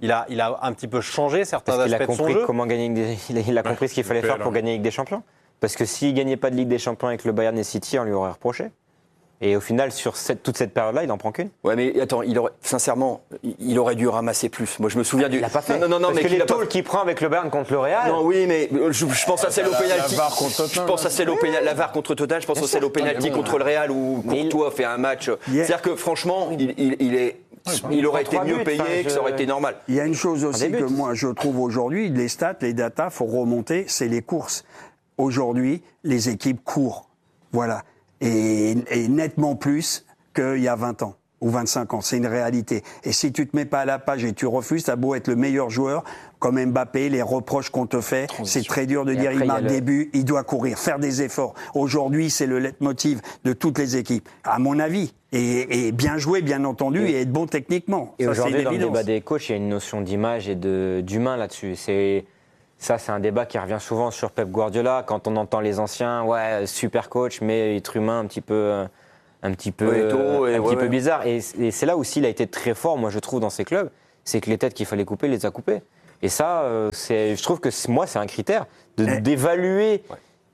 il a, il a un petit peu changé certains Parce qu'il aspects a de son compris jeu. comment gagner une des- il a, il a compris ce qu'il fallait P L, faire pour hein. gagner avec des champions. Parce que s'il gagnait pas de Ligue des Champions avec le Bayern et City, on lui aurait reproché. Et au final, sur cette, toute cette période-là, il n'en prend qu'une. Ouais, mais attends, il aurait, sincèrement, il aurait dû ramasser plus. Moi, je me souviens du. Il l'a pas fait. Non, non, non, Parce mais que qu'il les a pas- tôles qu'il prend avec le Bayern contre le Real. Non, oui, mais je, je pense à celle au La- penalty. la V A R contre Tottenham, Je pense à celle au pénalty, la V A R contre Tottenham. Je pense à celle au penalty bon, contre ouais. le Real où Mais il- Courtois fait un match. Yeah. C'est-à-dire que franchement, il, il, il est. Il aurait été trois mieux buts, payé, enfin, que ça aurait je- été normal. Il y a une chose aussi début. que moi je trouve aujourd'hui, les stats, les datas, faut remonter, c'est les courses. Aujourd'hui, les équipes courent, voilà, et, et nettement plus qu'il y a vingt ans ou vingt-cinq ans, c'est une réalité. Et si tu te mets pas à la page et tu refuses, t'as beau être le meilleur joueur, comme Mbappé, les reproches qu'on te fait, c'est très dur de Et dire après, il il y a marque le- des buts, il doit courir, faire des efforts. Aujourd'hui, c'est le leitmotiv de toutes les équipes, à mon avis. Et, et bien jouer, bien entendu, et, être bon techniquement. Et Ça, c'est aujourd'hui, une dans le évidence. débat des coachs, il y a une notion d'image et de, d'humain là-dessus. C'est, ça, c'est un débat qui revient souvent sur Pep Guardiola. Quand on entend les anciens, ouais, super coach, mais être humain un petit peu, un petit peu, Ouais, tôt, et un ouais, petit peu ouais. bizarre. Et, et c'est là aussi il a été très fort, moi, je trouve, dans ces clubs. C'est que les têtes qu'il fallait couper, il les a coupées. Et ça, euh, c'est, je trouve que c'est- moi, c'est un critère de, Eh. d'évaluer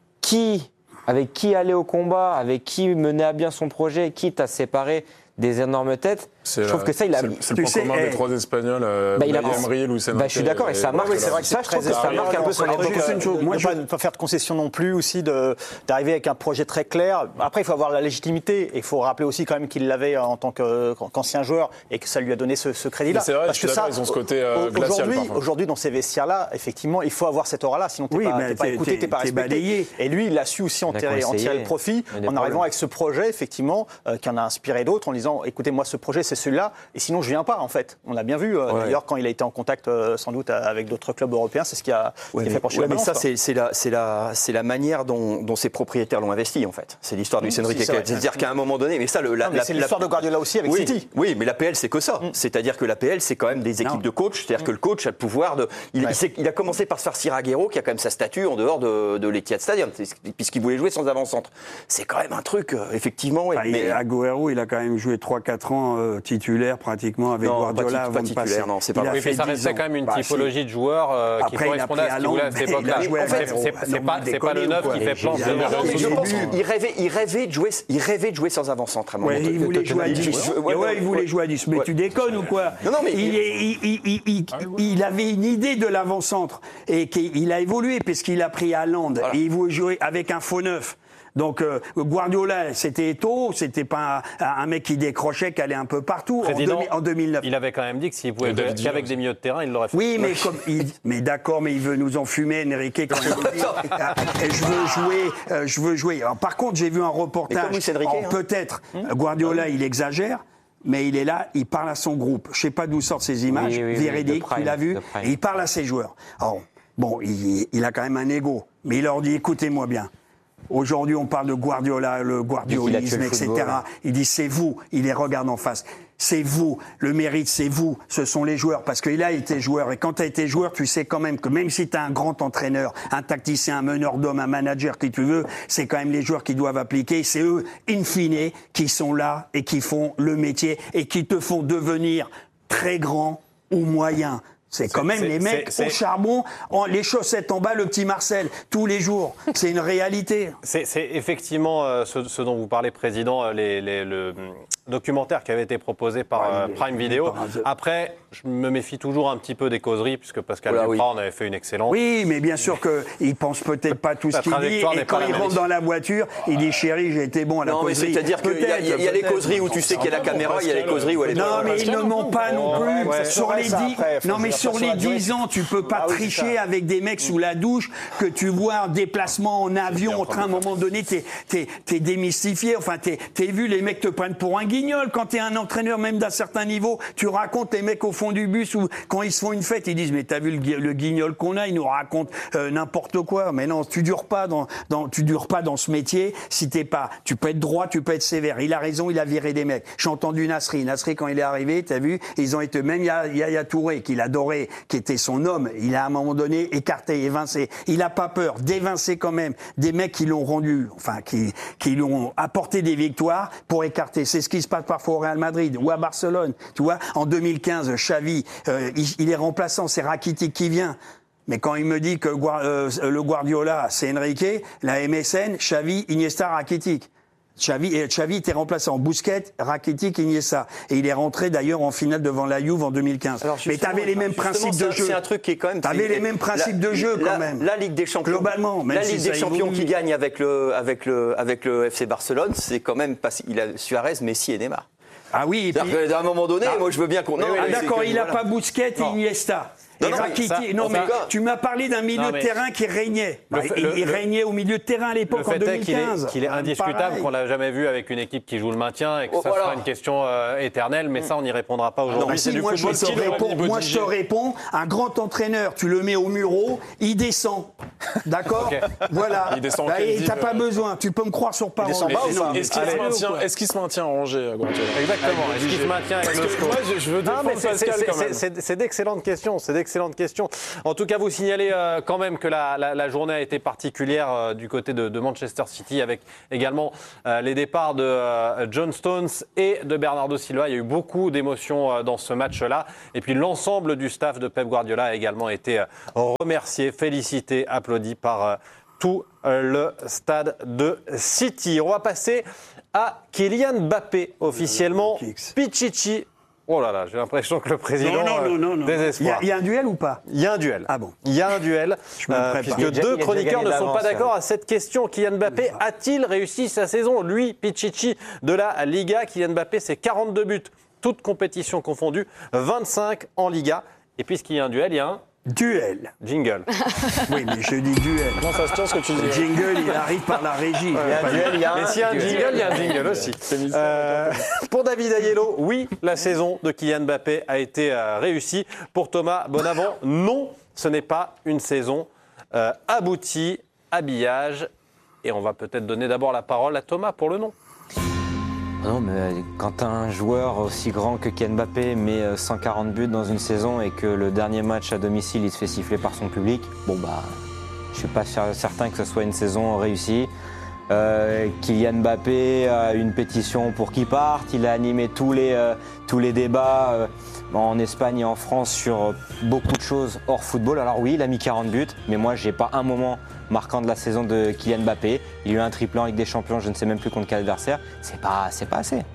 qui, avec qui aller au combat, avec qui mener à bien son projet, quitte à séparer des énormes têtes. C'est Je trouve la- que ça, il a. c'est le- C'est tu le point sais, commun eh, des trois Espagnols, euh, Bah, il a- Unai Emery, Luis Enrique. Bah, je suis d'accord, et ça marque. Oui, c'est vrai que ça, c'est je trouve très que ça marque un peu son Alors, époque. juste une chose, de- moi, de je- pas, ne pas faire de concession non plus aussi, de- d'arriver avec un projet très clair. Après, il faut avoir la légitimité. Et il faut rappeler aussi quand même qu'il l'avait en tant que- qu'ancien joueur et que ça lui a donné ce, ce crédit-là. Mais c'est vrai, Parce je suis que ça, d'accord, ils ont ce côté, euh, au- glacial, aujourd'hui, parfois. aujourd'hui, dans ces vestiaires-là, effectivement, il faut avoir cette aura-là. Sinon, t'es Oui, pas, mais t'es pas t'es- écouté, t'es- t'es pas t'es respecté. balayé. Et lui, il a su aussi en Il a tirer, en conseillé. tirer le profit Il y a des en arrivant problèmes. avec ce projet, effectivement, euh, qui en a inspiré d'autres, en disant, écoutez, moi, ce projet, c'est celui-là, et sinon, je viens pas, en fait. On l'a bien vu, euh, Ouais. d'ailleurs, quand il a été en contact, euh, sans doute, avec d'autres clubs européens, c'est ce qui a, ce Ouais, qui a mais, fait pencher ouais, la mais balance, ça, quoi. c'est c'est la, c'est la, c'est la manière dont, dont ces propriétaires l'ont investi, en fait. C'est l'histoire du Mmh, Enrique. si, c'est vrai. C'est-à-dire qu'à un moment donné, mais ça, le, la, Non, mais la- c'est la- l'histoire de Guardiola aussi avec oui, City. Oui, mais la P L, c'est que ça. C'est-à-dire que la P L, c'est quand même des équipes Non. de coach. C'est-à-dire que le coach a le pouvoir de. Il, Ouais. il s'est- il a commencé par se faire Sir Aguero, qui a quand même sa statue en dehors de, de l'Etihad Stadium, c'est- puisqu'il voulait jouer sans avant-centre. C'est quand même un truc, euh, effectivement. ouais, Enfin, mais, il- Agüero, il a quand même joué trois quatre ans euh, titulaire pratiquement avec Non, Guardiola pas tit- avant pas de titulaire, passer. non, c'est pas Il a vrai. Oui, puis fait ça dix restait ans. quand même une Bah, si. typologie de joueur euh, qui Après, il a correspondait pris à ce qu'il voulait à cette Haaland, époque-là. il a joué En fait, avec- c'est- non, c'est mais pas, c'est pas le déconner, neuf quoi. qui fait planche Il de a- Non, Real mais je Sociedad. pense qu'il rêvait, il rêvait de jouer, il rêvait de jouer sans avant-centre à un moment Ouais, donné. il voulait jouer à Il- dix. il- Ouais, ouais, il voulait ouais. jouer à dix. Mais Ouais. tu déconnes ou quoi Non, non, mais- il, est- il- il- il- il- il avait une idée de l'avant-centre et qu'il a évolué puisqu'il a pris Haaland et il voulait jouer avec un faux neuf. Donc euh, Guardiola, c'était Eto'o, c'était pas un, un mec qui décrochait, qui allait un peu partout en, Président, deux- en deux mille neuf. Il avait quand même dit que s'il pouvait Et David jouer Villa qu'avec aussi. des milieux de terrain, il l'aurait fait. Oui, mais comme il, mais d'accord, mais il veut nous enfumer, Enrique, quand il dit ah, je veux jouer, euh, je veux jouer. Alors, par contre, j'ai vu un Mais comme reportage. Luis Enrique, alors, hein. peut-être Guardiola, il exagère. Mais il est là, il parle à son groupe. Je sais pas d'où sortent ces images. Oui, oui, oui, Véridique, de Prime, tu l'as vu. de Prime. Et il parle à ses joueurs. Alors, bon, il, il a quand même un ego. Mais il leur dit, écoutez-moi bien. Aujourd'hui, on parle de Guardiola, le guardiolisme, tué le et cetera. football. Il dit, c'est vous. Il les regarde en face. C'est vous. Le mérite, c'est vous. Ce sont les joueurs. Parce qu'il a été joueur. Et quand tu as été joueur, tu sais quand même que même si tu as un grand entraîneur, un tacticien, un meneur d'hommes, un manager, qui tu veux, c'est quand même les joueurs qui doivent appliquer. C'est eux, in fine, qui sont là et qui font le métier et qui te font devenir très grand ou moyen. C'est quand même c'est- les mecs c'est- au c'est- charbon, en, les chaussettes en bas, le petit Marcel, tous les jours. C'est une réalité. C'est c'est effectivement euh, ce, ce dont vous parlez, Président, euh, les, les- le hum, documentaire qui avait été proposé par Ouais, euh, il est- Prime il est Video. par hasard. Après, je me méfie toujours un petit peu des causeries, puisque Pascal Voilà, Duprat Oh en avait fait une excellente. Oui, mais bien sûr qu'il pense peut-être pas tout ce La qu'il dit. trajectoire Et n'est quand pas il la rentre même. dans la voiture, il dit chérie, j'ai été bon à la Non, mais causerie. c'est-à-dire qu'il y a, il y a- il y a les Peut-être, causeries où tu sais qu'il y a la caméra, il y a les causeries où elle est Non, pas. mais ils ne ment pas non plus. ouais, sur ouais, les ça, dix, après, faut non, mais dire sur sur les la durée. dix ans, tu peux pas Ah oui, c'est tricher ça. avec des mecs sous la douche que tu vois en déplacement en avion. En train, à un moment donné, t'es, t'es, t'es démystifié. Enfin, t'es, t'es vu, les mecs te prennent pour un guignol. Quand t'es un entraîneur, même d'un certain niveau, tu racontes les mecs au fond du bus ou quand ils se font une fête, ils disent mais t'as vu le, gui- le guignol qu'on a, ils nous racontent euh, n'importe quoi. Mais non, tu dures pas dans, dans, tu dures pas dans ce métier si t'es pas. Tu peux être droit, tu peux être sévère. Il a raison, il a viré des mecs. J'ai entendu Nasri. Nasri, quand il est arrivé, t'as vu, ils ont été, même Yaya Yaya Touré, qu'il adorait, qui était son homme, il a à un moment donné écarté, évincé. Il a pas peur d'évincer quand même des mecs qui l'ont rendu, enfin, qui, qui lui ont apporté des victoires pour écarter. C'est ce qui se se passe parfois au Real Madrid ou à Barcelone. Tu vois, en deux mille quinze, Xavi, euh, il, il est remplaçant, c'est Rakitic qui vient. Mais quand il me dit que euh, le Guardiola, c'est Enrique, la M S N, Xavi, Iniesta, Rakitic. Xavi, et Xavi était remplaçant. Busquets, Rakitic, Iniesta. Et il est rentré d'ailleurs en finale devant la Juve en deux mille quinze. Mais t'avais les mêmes principes de jeu. C'est un truc qui est quand même. T'avais les mêmes principes la, de jeu la, quand même. La Ligue des Champions. Globalement, même la Ligue si des Champions évolue. qui gagne avec le avec le avec le F C Barcelone, c'est quand même pas. Il a Suarez, Messi et Neymar. Ah oui. C'est-à-dire puis... qu'à un moment donné, ah, moi je veux bien qu'on. Non, ah, d'accord, il n'a pas Busquets et Iniesta. Non, et non, Rakitic, ça, non mais ça, tu m'as parlé d'un milieu non, mais de terrain qui régnait. Bah, fait, il, le, il le, régnait au milieu de terrain à l'époque en deux mille quinze. Le fait est qu'il est, qu'il est indiscutable Pareil. qu'on l'a jamais vu avec une équipe qui joue le maintien et que oh, ça voilà. sera une question euh, D'accord okay. Voilà. Il descend bah, et t'as pas besoin, tu peux me croire sur parole. Est-ce qu'il se maintient en Angers, Guardiola ? Exactement. Est-ce qu'il se maintient avec le score ? Moi, je veux défendre Pascal quand même. C'est d'excellentes questions. C'est d'excellentes questions. En tout cas, vous signalez quand même que la, la, la journée a été particulière euh, du côté de, de Manchester City avec également euh, les départs de euh, John Stones et de Bernardo Silva. Il y a eu beaucoup d'émotions euh, dans ce match-là. Et puis l'ensemble du staff de Pep Guardiola a également été euh, remercié, félicité, applaudi par euh, tout euh, le stade de City. On va passer à Kylian Mbappé, officiellement Pichichi. Oh là là, j'ai l'impression que le président non, non, non, non, désespoir. Il y, y a un duel ou pas ? Il y a un duel. Ah bon ? Il y a un duel, euh, puisque déjà, deux chroniqueurs ne sont pas d'accord à cette question. Kylian Mbappé a-t-il réussi sa saison ? Lui, Pichichi de la Liga, Kylian Mbappé, c'est quarante-deux buts, toutes compétitions confondues, vingt-cinq en Liga. Et puisqu'il y a un duel, il y a un... Duel. Jingle. Oui, mais je dis duel. Comment ça se tient ce que tu dis ? Le jingle, il arrive par la régie. Il y a un duel, il y a un Mais s'il y a un jingle, il y a un jingle aussi. Euh, pour David Aiello, oui, la saison de Kylian Mbappé a été euh, réussie. Pour Thomas Bonavent, non, ce n'est pas une saison euh, aboutie. Habillage. Et on va peut-être donner d'abord la parole à Thomas pour le non. Non, mais quand un joueur aussi grand que Kylian Mbappé met cent quarante buts dans une saison et que le dernier match à domicile, il se fait siffler par son public, bon bah, je suis pas certain que ce soit une saison réussie. Euh, Kylian Mbappé a une pétition pour qu'il parte, il a animé tous les, euh, tous les débats euh, en Espagne et en France sur beaucoup de choses hors football. Alors oui, il a mis quarante buts, mais moi j'ai pas un moment marquant de la saison de Kylian Mbappé. Il y a eu un triplé en Ligue des Champions, je ne sais même plus contre quel adversaire. C'est pas, c'est pas assez.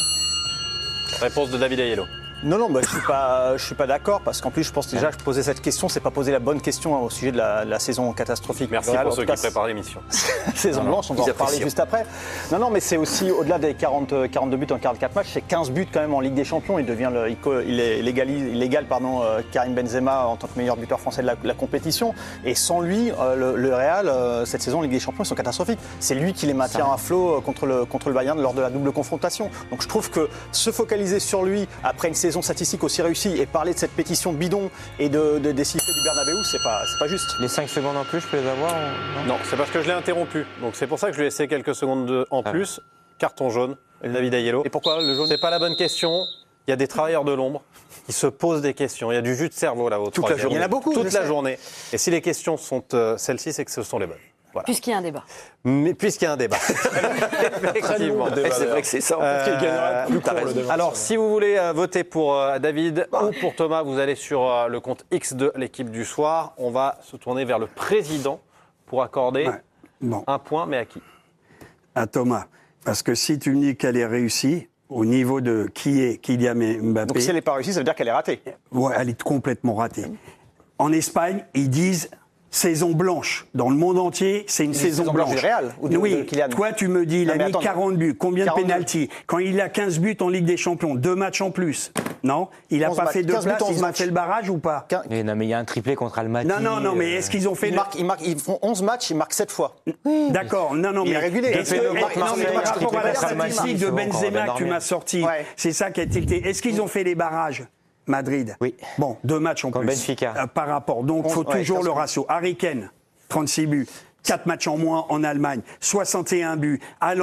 Réponse de David Aiello. Non, non, bah, je ne suis pas, je suis pas d'accord, parce qu'en plus, je pense déjà que poser cette question, c'est pas poser la bonne question hein, au sujet de la, la saison catastrophique. Merci Real, pour ceux cas, qui préparent l'émission. Saison non, blanche, on va en reparler juste après. Non, non, mais c'est aussi, au-delà des quarante, quarante-deux buts en quarante-quatre matchs, c'est quinze buts quand même en Ligue des Champions. Il devient le, il est légalise, il égale pardon, Karim Benzema en tant que meilleur buteur français de la, la compétition. Et sans lui, le, le Real, cette saison en Ligue des Champions, ils sont catastrophiques. C'est lui qui les maintient à flot contre le, contre le Bayern lors de la double confrontation. Donc je trouve que se focaliser sur lui après une saison statistique aussi réussie et parler de cette pétition bidon et de, de, des sifflets du Bernabéu, c'est pas, c'est pas juste. Les cinq secondes en plus, je peux les avoir ou... Non, c'est parce que je l'ai interrompu. Donc c'est pour ça que je lui ai laissé quelques secondes de, en ah. plus. Carton jaune, David Aiello. Et pourquoi le jaune ? C'est pas la bonne question. Il y a des travailleurs de l'ombre qui se posent des questions. Il y a du jus de cerveau là-haut. Toute la journée. Il y en a beaucoup. Toute la journée. Et si les questions sont euh, celles-ci, c'est que ce sont les bonnes. Voilà. Puisqu'il y a un débat. Mais puisqu'il y a un débat. Effectivement. C'est vrai que c'est ça. En fait, euh, gagnera plus court, le débat. Alors, si vous voulez euh, voter pour euh, David ou pour Thomas, vous allez sur euh, le compte X de l'équipe du soir. On va se tourner vers le président pour accorder ouais. bon. un point, mais à qui ? À Thomas. Parce que si tu me dis qu'elle est réussie, au niveau de qui est Kylian Mbappé... Donc si elle n'est pas réussie, ça veut dire qu'elle est ratée. Ouais, elle est complètement ratée. En Espagne, ils disent... Saison blanche. Dans le monde entier, c'est une saison, saison blanche. blanche du Real ou de, oui, de Kylian. Toi, tu me dis, il a mis attends, quarante buts. Combien quarante de pénaltys ? Quand il a quinze buts en Ligue des Champions, deux matchs en plus. Non ? Il n'a pas matchs, fait deux places, ils ont fait le barrage ou pas ? Mais non, mais il y a un triplé contre Almaty. Non, non, non, mais est-ce qu'ils ont fait... Ils, le... marquent, ils, marquent, ils font onze matchs, ils marquent sept fois. Oui. D'accord, non, non, il mais... est régulé. Est-ce que, est, non, mais par rapport à la statistique de Benzema que tu m'as sorti, ouais. c'est ça qui a été... Est-ce qu'ils ont fait les barrages ? Madrid. Oui. Bon, deux matchs en Comme plus. Benfica. Euh, par rapport. Donc, il faut ouais, toujours le ratio. Harry Kane, trente-six buts. quatre matchs en moins en Allemagne, soixante et un buts. Haaland,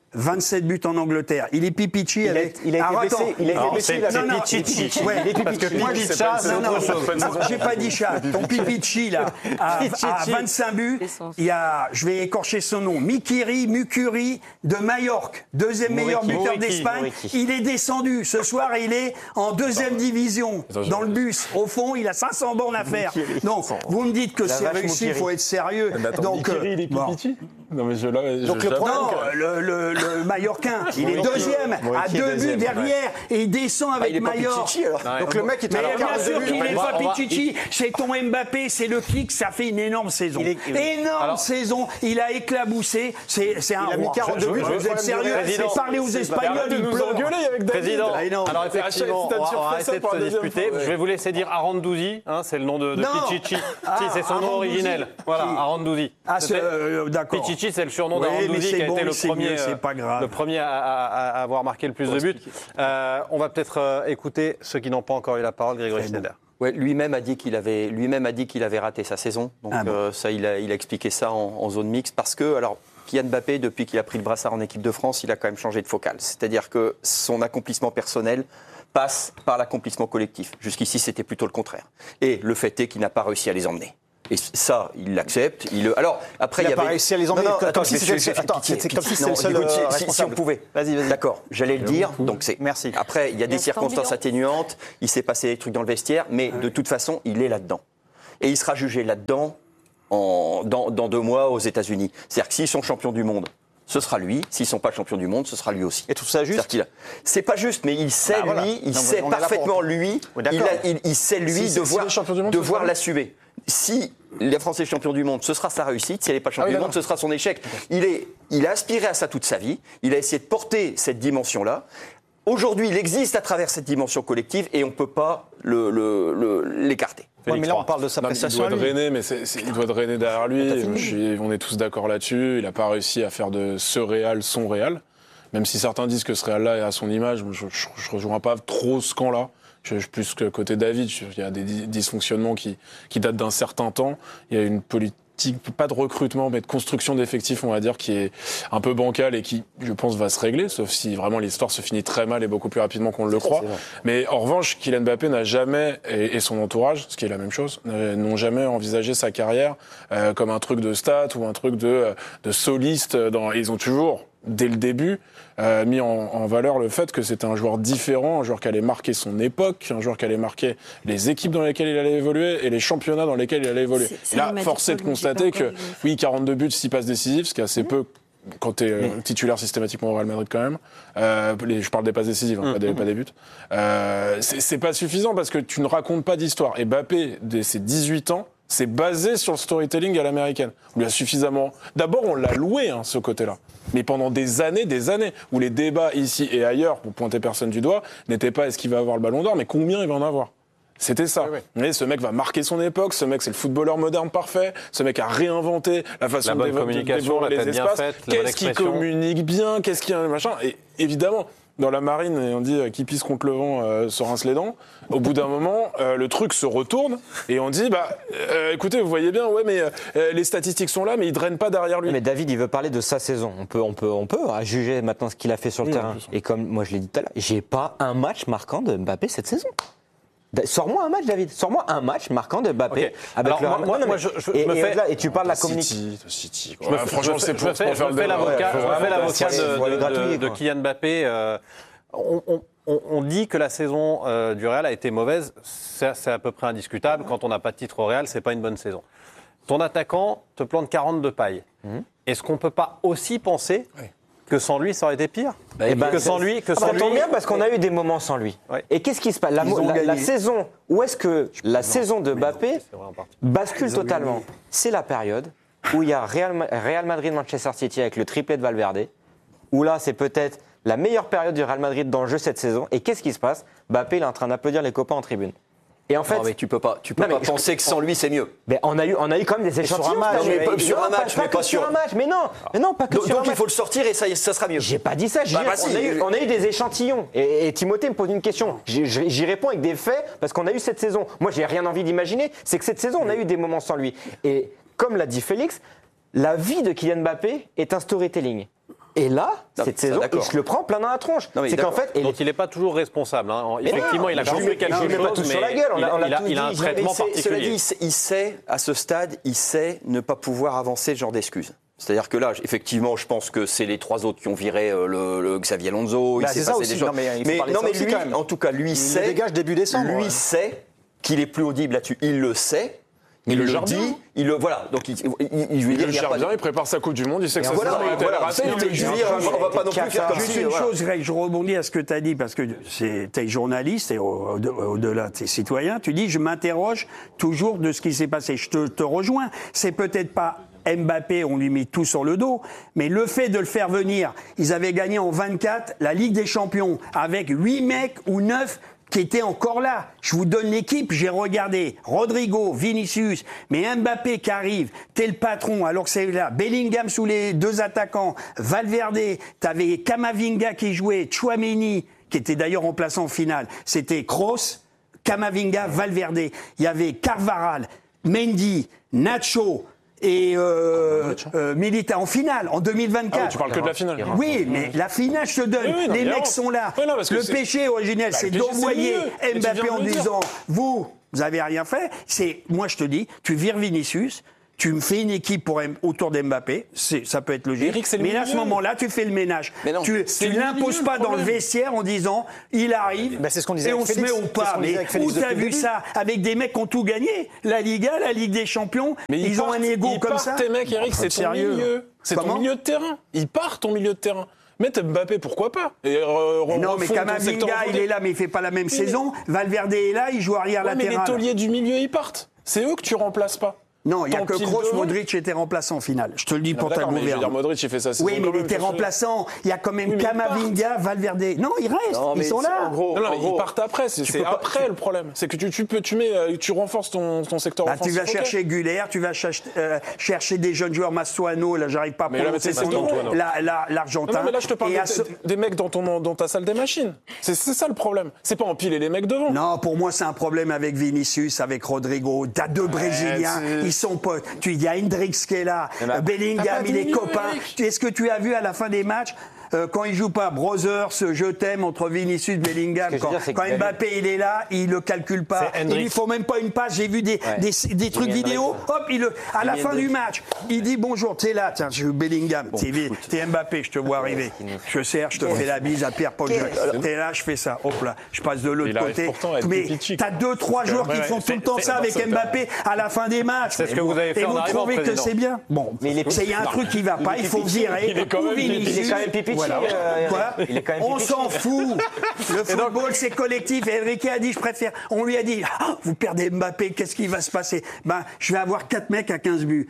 vingt-sept buts en Angleterre. Il est Pipichi Il a, avec. il a été Alors, blessé. attends. Il a été Non, blessé. c'est- il a non, fait non, Pichichi. ouais, Il est parce que Pichichi. Moi, Pichichi, je- ça, c'est non, non, autre chose. j'ai pas dit chat. Ton Pipichi, là, à, à vingt-cinq buts, il y a, je vais écorcher son nom, Mikiri Mukuri de Majorque, deuxième meilleur Muriqui. buteur Muriqui. d'Espagne. Muriqui. Il est descendu. Ce soir, il est en deuxième division, Attends, je- dans le bus. Au fond, il a cinq cents bornes à faire. Donc, vous me dites que La c'est vache réussi, il Mukiri. faut être sérieux. Mais attends, Donc, Mikiri, euh, il est bon. Pipichi Non, mais je, là, Donc, je, le problème, Non, le, le, le Mallorquin, il est deuxième, à Muriqui est deux buts deuxième, derrière, et il descend Ah, avec il est pas Mallorca. Pichichi, alors. Donc le mec, il Mais est à bien quarante-deux sûr buts. qu'il n'est On va- pas on va- Pichichi, c'est ton Mbappé, c'est le kick, ça fait une énorme saison. Il est- Énorme Alors- saison, il a éclaboussé, c'est c'est un Il a mis roi. quarante-deux Je- buts, je- le Vous êtes problème sérieux du Real, c'est Parlez aux c'est- Espagnols, Arrête de ils nous pleurent. engueuler avec David. Président, Ah, non. alors À chaque effectivement, fois, on va, tu on va refais ça arrêter de pour se la deuxième disputer. fois, ouais. Je vais vous laisser dire Arandouzi, hein, c'est le nom de, de Non. Pichichi. Ah, si, c'est son nom Arandouzi. originel. Voilà, Qui Arandouzi. Ah, c'est, C'était- euh, d'accord. Pichichi, c'est le surnom Oui, mais d'Arandouzi c'est qui a bon, été le c'est premier, mieux, c'est euh, pas grave. le premier à, à- à avoir marqué le plus de buts. Euh, on va peut-être euh, écouter ceux qui n'ont pas encore eu la parole, Grégory Très Schneider. Ouais, lui-même a dit qu'il avait, lui-même a dit qu'il avait raté sa saison. Donc Ah bon. euh, ça, il a, il a expliqué ça en, en zone mixte parce que, alors, Kylian Mbappé, depuis qu'il a pris le brassard en équipe de France, il a quand même changé de focale. C'est-à-dire que son accomplissement personnel passe par l'accomplissement collectif. Jusqu'ici, c'était plutôt le contraire. Et le fait est qu'il n'a pas réussi à les emmener. Et ça, il l'accepte. Il le... Alors, après, Il il y a pas avait... réussi à les emmener, Non, non, comme attends, si je vais- c'était le je vais seul- faire attends, pitié, c'est comme si pitié. c'était le Non, seul, écoute, si- euh, si- si on responsable. pouvait. Vas-y, vas-y. D'accord, j'allais le dire. Donc c'est. Merci. Après, il y a des L'instant circonstances bilan. atténuantes. Il s'est passé des trucs dans le vestiaire, mais de toute façon, il est là-dedans. Et il sera jugé là-dedans en, dans, dans deux mois aux États-Unis. C'est-à-dire que s'ils sont champions du monde, ce sera lui. S'ils sont pas champions du monde, ce sera lui aussi. Et tout ça juste C'est-à-dire qu'il a- C'est pas juste, mais il sait Bah, voilà. lui, il Non, sait on est là pour- parfaitement lui, Oui, il, d'accord. a- il- il sait lui Si- si- devoir, s'il est champion du monde, ce devoir sera lui. l'assumer. Si la France est champion du monde, ce sera sa réussite. Si elle n'est pas Ah champion oui, du monde, d'accord. ce sera son échec. Il, est, il a aspiré à ça toute sa vie. Il a essayé de porter cette dimension-là. Aujourd'hui, il existe à travers cette dimension collective et on ne peut pas le- le- le- l'écarter. Ouais, mais là, on parle de sa Non, mais il prestation. doit à lui. drainer, mais c'est- c'est- il doit drainer derrière lui. Je suis- on est tous d'accord là-dessus. Il n'a pas réussi à faire de ce Real son Real. Même si certains disent que ce Real-là est à son image, je ne rejoins pas trop ce camp-là. Je, je suis plus que côté David. Je- il y a des dis- dysfonctionnements qui, qui datent d'un certain temps. Il y a une politique, pas de recrutement, mais de construction d'effectifs, on va dire, qui est un peu bancale et qui, je pense, va se régler, sauf si vraiment l'histoire se finit très mal et beaucoup plus rapidement qu'on ne le croit. Mais en revanche, Kylian Mbappé n'a jamais, et, et son entourage, ce qui est la même chose, euh, n'ont jamais envisagé sa carrière euh, comme un truc de stats ou un truc de, de soliste. Dans, ils ont toujours, dès le début, euh, mis en, en valeur le fait que c'était un joueur différent, un joueur qui allait marquer son époque, un joueur qui allait marquer les équipes dans lesquelles il allait évoluer et les championnats dans lesquels il allait évoluer. C'est- Et c'est là, il m'a dit force est de Paul, mais j'ai constater pas que, encore vu. oui, quarante-deux buts, six passes décisives, ce qui est assez peu quand tu es titulaire systématiquement au Real Madrid quand même. Euh, les, je parle des passes décisives, hein, pas, des, pas des buts. Euh, c'est c'est pas suffisant parce que tu ne racontes pas d'histoire. Et Mbappé, dès ses dix-huit ans, c'est basé sur le storytelling à l'américaine. On lui a suffisamment... D'abord, on l'a loué, hein, ce côté-là. Mais pendant des années, des années, où les débats ici et ailleurs, pour pointer personne du doigt, n'étaient pas est-ce qu'il va avoir le ballon d'or, mais combien il va en avoir. C'était ça. Oui, oui. Mais ce mec va marquer son époque, ce mec c'est le footballeur moderne parfait, ce mec a réinventé la façon La de bonne dévo- de communication, dévorer la les tête bien espaces. faite, la bonne Qu'est-ce qui expression. communique bien, qu'est-ce qui a un machin. Et évidemment, dans la marine, on dit euh, qui pisse contre le vent euh, se rince les dents. Au bout d'un moment, euh, le truc se retourne et on dit bah euh, écoutez, vous voyez bien, ouais, mais euh, les statistiques sont là, mais ils drainent pas derrière lui. Mais David, il veut parler de sa saison. On peut, on peut, on peut à juger maintenant ce qu'il a fait sur le Oui, terrain. en plus. Et comme moi je l'ai dit tout à l'heure, j'ai pas un match marquant de Mbappé cette saison. Da- Sors-moi un match, David. Sors-moi un match marquant de Mbappé Ok. avec Alors, le moi- Real- moi- Non, mais- moi, je- je- et, je me et fais- au-delà, et tu parles de la communication. City, City, quoi. Je me Ouais, fais- franchement, je c'est me pour, fais, pour faire je le me fais débat. l'avocat, Ouais, je me vraiment, fais l'avocat c'est- de, faut aller de- gratouiller, de- de quoi. Kylian Mbappé. euh, on, on- on- on dit que la saison euh, du Real a été mauvaise. C'est c'est à peu près indiscutable. Quand on n'a pas de titre au Real, c'est pas une bonne saison. Ton attaquant te plante quarante de paille. Est-ce qu'on peut pas aussi penser Oui. que sans lui, ça aurait été pire Eh ben, Que sans c'est- lui, que Ah bah, sans tant lui. bien parce qu'on a eu des moments sans lui. Ouais. Et qu'est-ce qui se passe la, Ils ont la- la gagné. saison, où est-ce que la saison de Mbappé C'est vrai en partie. bascule Ils ont totalement? gagné. C'est la période où il y a Real, Ma- Real Madrid-Manchester City avec le triplé de Valverde, où là c'est peut-être la meilleure période du Real Madrid dans le jeu cette saison. Et qu'est-ce qui se passe? Mbappé il est en train d'applaudir les copains en tribune. Et en fait, Non, mais tu peux pas, tu peux Non, mais pas je- penser que sans lui c'est mieux. ben, on, a eu, on a eu quand même des échantillons. un match, cette année. mais pas- sur Non, un match, pas, mais que pas sur sur- un match. Mais non, mais non, pas que Donc, sur un donc il match. faut le sortir et ça, ça sera mieux. J'ai pas dit ça. j'ai Bah, dit- bah, on, si. a eu, on a eu des échantillons. Et, et Timothée me pose une question. J'y- J'y j'y réponds avec des faits parce qu'on a eu cette saison. Moi, j'ai rien envie d'imaginer. C'est que cette saison, on a eu des moments sans lui. Et comme l'a dit Félix, la vie de Kylian Mbappé est un storytelling. Et là, Non, cette ça, saison, d'accord. il se le prend plein dans la tronche. Non, mais C'est qu'en d'accord. fait, et dont il n'est pas toujours responsable. hein. Effectivement, il a je lui construit mets- quelque je lui mets pas tout chose, sur mais la gueule, on il, a- on a il a, tout il a un dit, traitement Mais c'est- particulier. Cela dit, il sait- il sait, à ce stade, il sait ne pas pouvoir avancer ce genre d'excuses. C'est-à-dire que là, effectivement, je pense que c'est les trois autres qui ont viré euh, le, le Xavier Alonso. Bah, il s'est c'est ça passé aussi. des choses. Non, mais il faut parler de non, ça mais aussi, lui, quand même. en tout cas, lui Il sait. le dégage début décembre. Lui ouais. sait qu'il est plus audible là-dessus. Il le sait. Il, Il le le gère dit. bien. Il le voilà. Donc, il, il, il- il- je veux Il dire, le il y a gère pas de- bien, il prépare sa Coupe du Monde, il sait que ça Voilà, sera mais raté, voilà. raté. Non, mais je veux dire, on va pas non plus faire comme Juste si. une voilà. chose, Greg, je rebondis à ce que tu as dit, parce que c'est- tu es journaliste et au- au- au-delà, tu es citoyen. Tu dis, je m'interroge toujours de ce qui s'est passé. Je te, te rejoins. C'est peut-être pas Mbappé, on lui met tout sur le dos, mais le fait de le faire venir, ils avaient gagné en vingt-quatre la Ligue des Champions avec huit mecs ou neuf qui étaient encore là. Je vous donne l'équipe, j'ai regardé Rodrigo, Vinicius, mais Mbappé qui arrive, t'es le patron, alors que c'est là, Bellingham sous les deux attaquants, Valverde, t'avais Camavinga qui jouait, Tchouaméni, qui était d'ailleurs remplaçant en finale, c'était Kroos, Camavinga, Valverde, il y avait Carvajal, Mendy, Nacho, et euh, euh, Milita en finale en deux mille vingt-quatre. Ah oui, tu parles que de la finale. Oui, mais la finale, je te donne. Oui, oui, non, les mais mecs non. sont là. Ouais, non, parce que le c'est- péché originel, Bah, c'est le péché, c'est d'envoyer le milieu. Mais tu Mbappé viens de en le dire. disant vous, vous avez rien fait. C'est moi, je te dis, tu vires Vinicius. Tu me fais une équipe pour, M- autour d'Mbappé, c'est, ça peut être logique. Eric, c'est le mais là, à ce milieu. moment-là, tu fais le ménage. Mais non, tu c'est tu le l'imposes milieu, pas le dans le problème. vestiaire en disant il arrive Bah, c'est ce qu'on disait et avec on se Félix. met au C'est ce pas. qu'on disait Mais avec Félix où depuis t'as le vu début. ça avec des mecs qui ont tout gagné? La Liga, la Ligue des Champions, Mais ils, ont partent- un ego ils comme partent, ça. tes mecs, Eric, c'est ton Sérieux. milieu. C'est ton Comment milieu de terrain. Ils partent ton milieu de terrain. Mettre Mbappé, pourquoi pas Et euh, Mais non, refondre mais ton secteur Camavinga, il offensif. est là, mais il fait pas la même saison. Valverde est là, il joue arrière Ouais, mais les latéral. tauliers du milieu, ils partent. C'est eux que tu remplaces pas. Non, il n'y a Tant que pis Kroos, devant. Modric était remplaçant en finale. Je te le dis Non, pour ta d'accord, mais je veux dire, gouverne. Modric, il fait ça. Oui, mais il était remplaçant. Il y a quand même Oui, mais ils Camavinga, Valverde. Non, ils restent. Non, ils mais sont c'est- là. En gros, Non, non, en mais gros, ils partent après. C'est c'est peux pas- après le problème. C'est que tu, tu peux, tu mets, euh, tu renforces ton, ton secteur Bah, tu offensif. vas ok. chercher Guller, tu vas chercher, euh, chercher des jeunes joueurs, Mastroano, là j'arrive pas à Mais là, prononcer mais c'est son nom, Mastroano. la- la- l'Argentin. Non, non, mais là, je te parle Et de- à ce- des mecs dans, ton, dans ta salle des machines. C'est c'est ça le problème. C'est pas empiler les mecs devant. Non, pour moi, c'est un problème avec Vinicius, avec Rodrigo. T'as deux Brésiliens, c'est- ils sont potes. Tu, il y a Hendrix qui est là, ben, euh, Bellingham, t'as pas de il est milieu, copain. Eric. Est-ce que tu as vu à la fin des matchs euh, quand ils jouent pas Brothers, je t'aime entre Vinicius et Bellingham. Ce que je Quand, veux dire, c'est quand que- Mbappé il est là, il le calcule pas. C'est Il Hendrix. lui faut même pas une passe. J'ai vu des, des, des trucs Jimi vidéo. Hendrix. Hop, il le, à la Jimi fin du Hendrix. match, il dit bonjour. T'es là, tiens, je suis Bellingham. T'es, t'es Mbappé, je te vois arriver. Je serre, je te fais la bise à Pierre-Paul Jacques. T'es là, je fais ça. Hop là, je passe de l'autre Il arrive côté. pourtant à être Mais Pichichi. t'as deux, trois joueurs qui ouais, font c'est- tout le temps c'est- ça avec c'est- Mbappé à la fin des matchs. C'est ce Et que vous- vous avez fait Et en vous arrivant, trouvez que président. c'est bien. Bon, Mais il est c'est il y a un truc qui va pas. Il faut virer. Il est quand ou même- Vinicius. il est quand même pipichi, Voilà. euh, Quoi il est quand même On pipichi. s'en fout. Le football, c'est collectif. Et Enrique a dit, je préfère. On lui a dit, ah, vous perdez Mbappé, qu'est-ce qui va se passer? Ben, je vais avoir quatre mecs à quinze buts.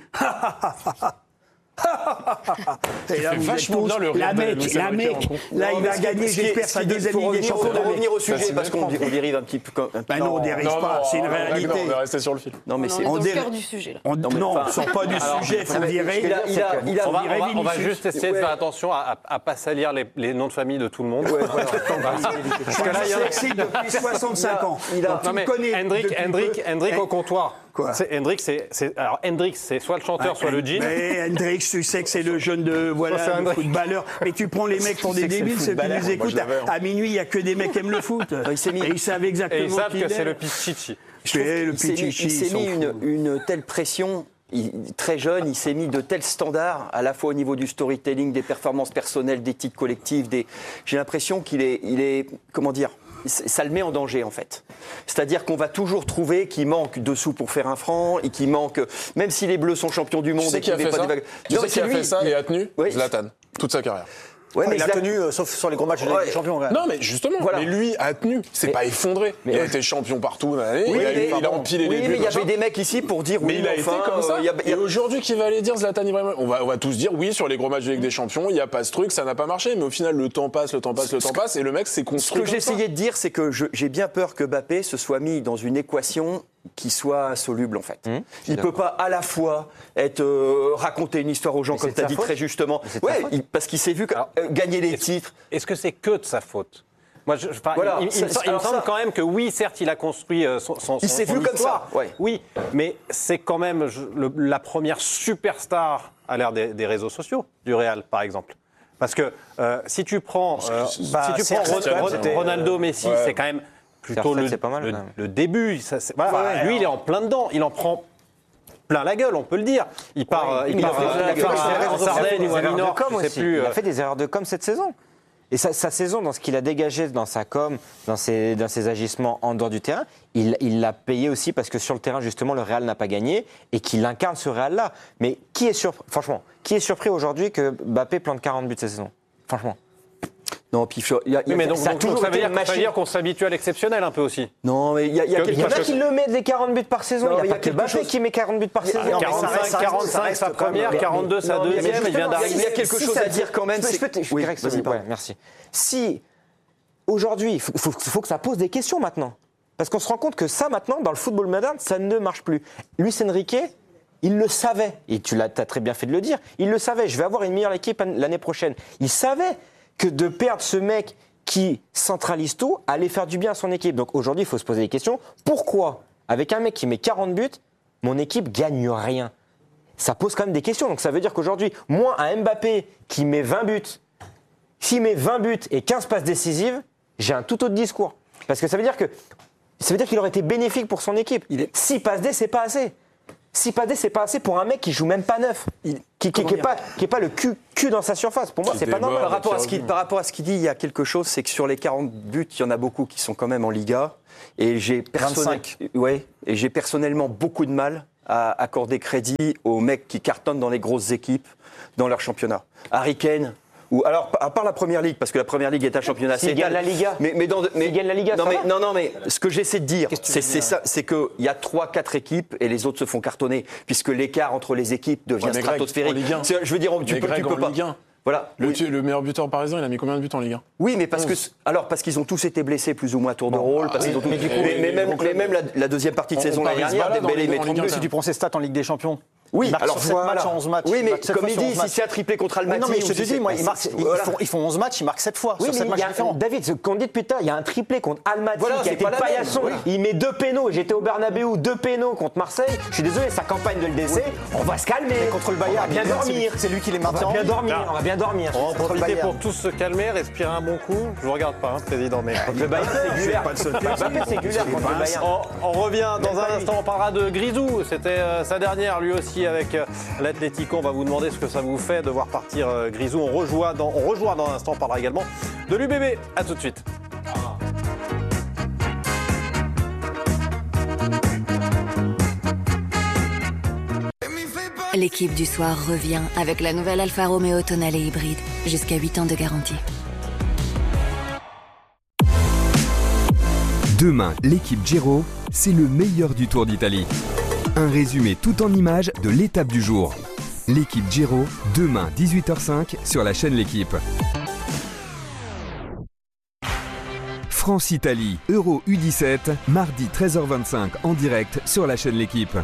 Et là, fais vous êtes vachement tous- bien le rire la de mec, Luis la Enrique mec, en compte. là, Non, il mais va ce qui est- gagner, ce qui est- j'espère, ce sa qui est- deuxième faut Ligue des revenir- Champions. faut revenir au sujet c'est parce qu'on méchant. on dérive un petit peu. quand- un peu. Ben non, on dérive Non, pas, non, c'est une non, réalité. On va rester sur le fil. Non, mais On c'est. est dans on le dirait- cœur du sujet là. On- Non, mais non, enfin- on sort pas du Alors, sujet, faut Non, mais virer. il a- il a- il a- On va, virer on va- on va Vinicius. juste essayer de Ouais. faire attention à ne pas salir les, les noms de famille de tout le monde. Parce que là, il y en a- Sexy depuis soixante-cinq ans. il a- Donc, tu Non, mais me connais Hendrik, depuis Hendrik, peu. Hendrik Eh, au comptoir. Quoi C'est- Hendrik, c'est, c'est- alors Hendrik, c'est soit le chanteur, soit le jean. Mais Hendrix, tu sais que c'est le jeune de c'est voilà, le Hendrix. footballeur. Mais tu prends les mecs pour Tu sais des que c'est le débiles, ceux qui footballeur. nous Moi, écoutent. je l'avais, hein. À, à minuit, il n'y a que des mecs qui aiment le foot. il s'est mis- Et ils savent Et exactement ils savent qui que il c'est est. le Pichichi. C'est le Il s'est mis, Pichichi. il s'est ils s'en mis une, foutent. une telle pression, il- très jeune, il s'est mis de tels standards, à la fois au niveau du storytelling, des performances personnelles, d'éthique collective. Des... J'ai l'impression qu'il est, il est, comment dire, ça le met en danger en fait. C'est-à-dire qu'on va toujours trouver qu'il manque de sous pour faire un franc et qu'il manque, même si les Bleus sont champions du Tu monde sais et qui a qu'il fait n'est pas ça des vagues. Tu Non, sais mais qui a c'est fait lui. ça et a tenu Oui. Zlatan, toute sa carrière. Ouais, mais Il a Zlatan- tenu, euh, sauf sur les gros matchs de la Ligue Ouais. des Champions. quand même. Non, mais justement, Voilà. mais lui a tenu. C'est pas effondré. il a été champion partout. dans l'année, Oui, il, a, mais- il a empilé oui, les buts. mais il y machin. avait des mecs ici pour dire Mais oui, il a enfin, été comme euh, ça. il y a- il y a- Et aujourd'hui, qui va aller dire Zlatan Ibrahimovic on va, on va tous dire oui sur les gros matchs de Ligue des Champions. Il n'y a pas ce truc, ça n'a pas marché. Mais au final, le temps passe, le temps passe, le temps passe, et le mec s'est Ce construit. que comme ça. j'essayais de dire, c'est que je- j'ai bien peur que Mbappé se soit mis dans une équation qui soit insoluble en fait. il ne peut pas à la fois être euh, raconter une histoire aux gens, Mais comme c'est tu as de sa dit faute. très justement. Mais c'est de sa Ouais, faute. il- parce qu'il s'est vu que, Alors, euh, gagner les est-ce- titres. Est-ce que c'est que de sa faute? Moi, je, enfin, Voilà, il, il- il me ça- sem- il me alors semble ça- quand même que oui, certes, il a construit euh, son, son, Il son- s'est son vu comme histoire. ça, ouais. Oui, mais c'est quand même je- le- la première superstar à l'ère des, des réseaux sociaux du Real, par exemple. Parce que euh, si tu prends, euh, bah, si tu prends c'est- Ron- c'était- Ron- Ronaldo, Messi, Ouais. c'est quand même plutôt Certes, le, c'est pas mal, le- quand même. le début. Ça, c'est- voilà, Ouais, lui, alors- il est en plein dedans. Il en prend plein la gueule, on peut le dire. Il part, euh, il Il a part, fait- euh, il a il fait part des à- erreurs- en il a fait Sardaigne des ou à erreurs de Minorque, com je sais aussi. plus. Il a euh, fait des erreurs de com cette saison. Et sa, sa saison, dans ce qu'il a dégagé dans sa com, dans ses, dans ses agissements en dehors du terrain, il il l'a payé aussi parce que sur le terrain, justement, le Real n'a pas gagné et qu'il incarne ce Real-là. Mais qui est surpris, franchement, qui est surpris aujourd'hui que Mbappé plante quarante buts cette saison? Franchement. Non, puis il y a, il y Oui, a- mais donc, ça a donc, toujours ça veut été dire, une ça veut machine. dire qu'on s'habitue à l'exceptionnel un peu aussi. non, mais il y a, il y a Que- quelque Il y en a Parce chose. qui le mettent des quarante buts par saison. Non, il mais n'y il y a a pas que quelque Mbappé chose- qui met quarante buts par Il y a- saison. non, mais ça quarante-cinq, reste- ça reste- quarante-cinq, ça reste sa quand première, même- quarante-deux, sa Non, mais deuxième, il vient d'arriver. Il y a quelque Si chose ça- à dire quand même. Je c'est- peux te- je- Oui, Greg, vas-y, vas-y, pardon. ouais, merci. Si aujourd'hui, il faut, faut- faut que ça pose des questions maintenant. Parce qu'on se rend compte que ça, maintenant, dans le football moderne, ça ne marche plus. Luis Enrique, il le savait. Et tu l'as as très bien fait de le dire. Il le savait. Je vais avoir une meilleure équipe l'année prochaine. Il savait que de perdre ce mec qui centralise tout allait faire du bien à son équipe. Donc aujourd'hui, il faut se poser des questions. Pourquoi, avec un mec qui met quarante buts, mon équipe gagne rien? Ça pose quand même des questions. Donc ça veut dire qu'aujourd'hui, moi, un Mbappé qui met vingt buts, s'il met vingt buts et quinze passes décisives, j'ai un tout autre discours. Parce que ça veut dire que ça veut dire qu'il aurait été bénéfique pour son équipe. six passes D, c'est pas assez. six passes D, c'est pas assez pour un mec qui joue même pas neuf. Il- Qui, qui, comment qui est dire pas, qui est pas le cul, cul dans sa surface. Pour moi, Qui c'est pas déborde. normal. Par rapport, à ce qui qu'il, revient. par rapport à ce qu'il dit, il y a quelque chose, c'est que sur les quarante buts, il y en a beaucoup qui sont quand même en Liga. Et j'ai, personnel- vingt-cinq. ouais, et j'ai personnellement beaucoup de mal à accorder crédit aux mecs qui cartonnent dans les grosses équipes, dans leur championnat. Harry Kane, ou alors, à part la Première Ligue, parce que la Première Ligue est un championnat S'il c'est gagne égal. la Liga. Mais, mais dans, mais, S'il gagne la Liga, non, ça mais, va. non, non, mais ce que j'essaie de dire, c'est, c'est ça, c'est qu'il y a trois, quatre équipes et les autres se font cartonner, puisque l'écart entre les équipes devient Ouais, mais Greg, stratosphérique. en Ligue un. C'est- Je veux dire, tu Mais peux, Greg, tu peux en pas. Ligue un. Voilà. Le, Oui. tu- le meilleur buteur parisien, il a mis combien de buts en Ligue un? Oui, mais parce que alors parce qu'ils ont tous été blessés plus ou moins à tour de rôle, parce qu'ils ont tous- mais du coup, mais, mais les même, grands clubs- mais même la, la deuxième partie de On- saison on l'année parie dernière, Zvala dans Dembélé les- met en Ligue un, trente-deux. Si tu prends ses stats en Ligue des Champions. Oui, il marque alors sur sept voilà. matchs en onze matchs. Oui, il mais marque sept comme fois il sur dit, onze si matchs. c'est un triplé contre Almaty, Non, mais je ou te si dis, c'est- moi, ils, marquent- ils Voilà. font, ils font onze matchs, ils marquent sept fois Oui, sur mais sept il matchs y a, différents. David, ce qu'on dit depuis tard, il y a un triplé contre Almaty Voilà, qui a c'est été pas la même, paillasson. oui. Il met deux pénaux. J'étais au Bernabeu, deux pénaux contre Marseille. Je suis désolé, sa campagne de L D C, on va se calmer. Mais contre le Bayern, on va bien c'est lui- dormir. c'est lui qui les On va maintient en bien vie. dormir. On va bien dormir. On va en Contre le profiter Bayern. pour tous se calmer, respirer un bon coup. Je vous regarde pas, hein, président, mais. Le Bayern, c'est Gulaire. Mbappé, c'est Gulaire contre le Bayern. On, on revient dans un instant, on parlera de Grisou. C'était euh, sa dernière, lui aussi, avec euh, l'Atlético. On va vous demander ce que ça vous fait de voir partir euh, Grisou. On rejoint dans, on rejoint dans un instant, on parlera également de l'U B B. A tout de suite. L'équipe du soir revient avec la nouvelle Alfa Romeo Tonale hybride. Jusqu'à huit ans de garantie. Demain, l'équipe Giro, c'est le meilleur du Tour d'Italie. Un résumé tout en images de l'étape du jour. L'équipe Giro, demain dix-huit heures cinq sur la chaîne L'Équipe. France-Italie, Euro U dix-sept, mardi treize heures vingt-cinq en direct sur la chaîne L'Équipe.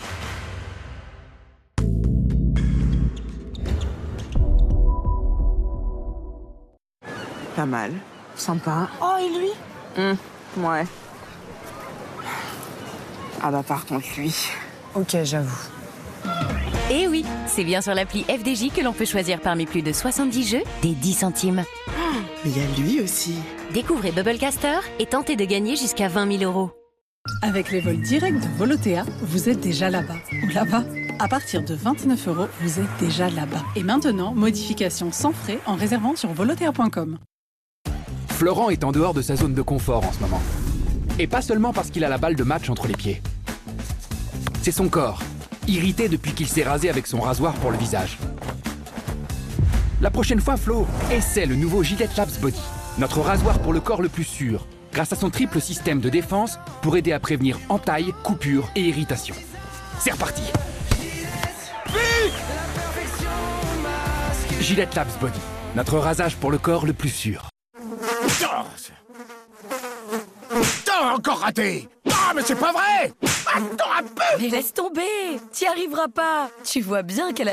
Pas mal. Sympa. Oh, et lui? Hum, ouais. Ah bah par contre, lui. Ok, j'avoue. Et oui, c'est bien sur l'appli F D J que l'on peut choisir parmi plus de soixante-dix jeux des dix centimes. Mais il y a lui aussi. Découvrez Bubblecaster et tentez de gagner jusqu'à vingt mille euros. Avec les vols directs de Volotea, vous êtes déjà là-bas. Ou là-bas. À partir de vingt-neuf euros, vous êtes déjà là-bas. Et maintenant, modification sans frais en réservant sur volotea point com. Florent est en dehors de sa zone de confort en ce moment. Et pas seulement parce qu'il a la balle de match entre les pieds. C'est son corps, irrité depuis qu'il s'est rasé avec son rasoir pour le visage. La prochaine fois, Flo, essaie le nouveau Gillette Labs Body, notre rasoir pour le corps le plus sûr, grâce à son triple système de défense pour aider à prévenir entailles, coupures et irritations. C'est reparti. Gillette Labs Body, notre rasage pour le corps le plus sûr. Putain, encore raté! Ah, mais c'est pas vrai! Attends un peu! Mais laisse tomber! T'y arriveras pas! Tu vois bien qu'elle a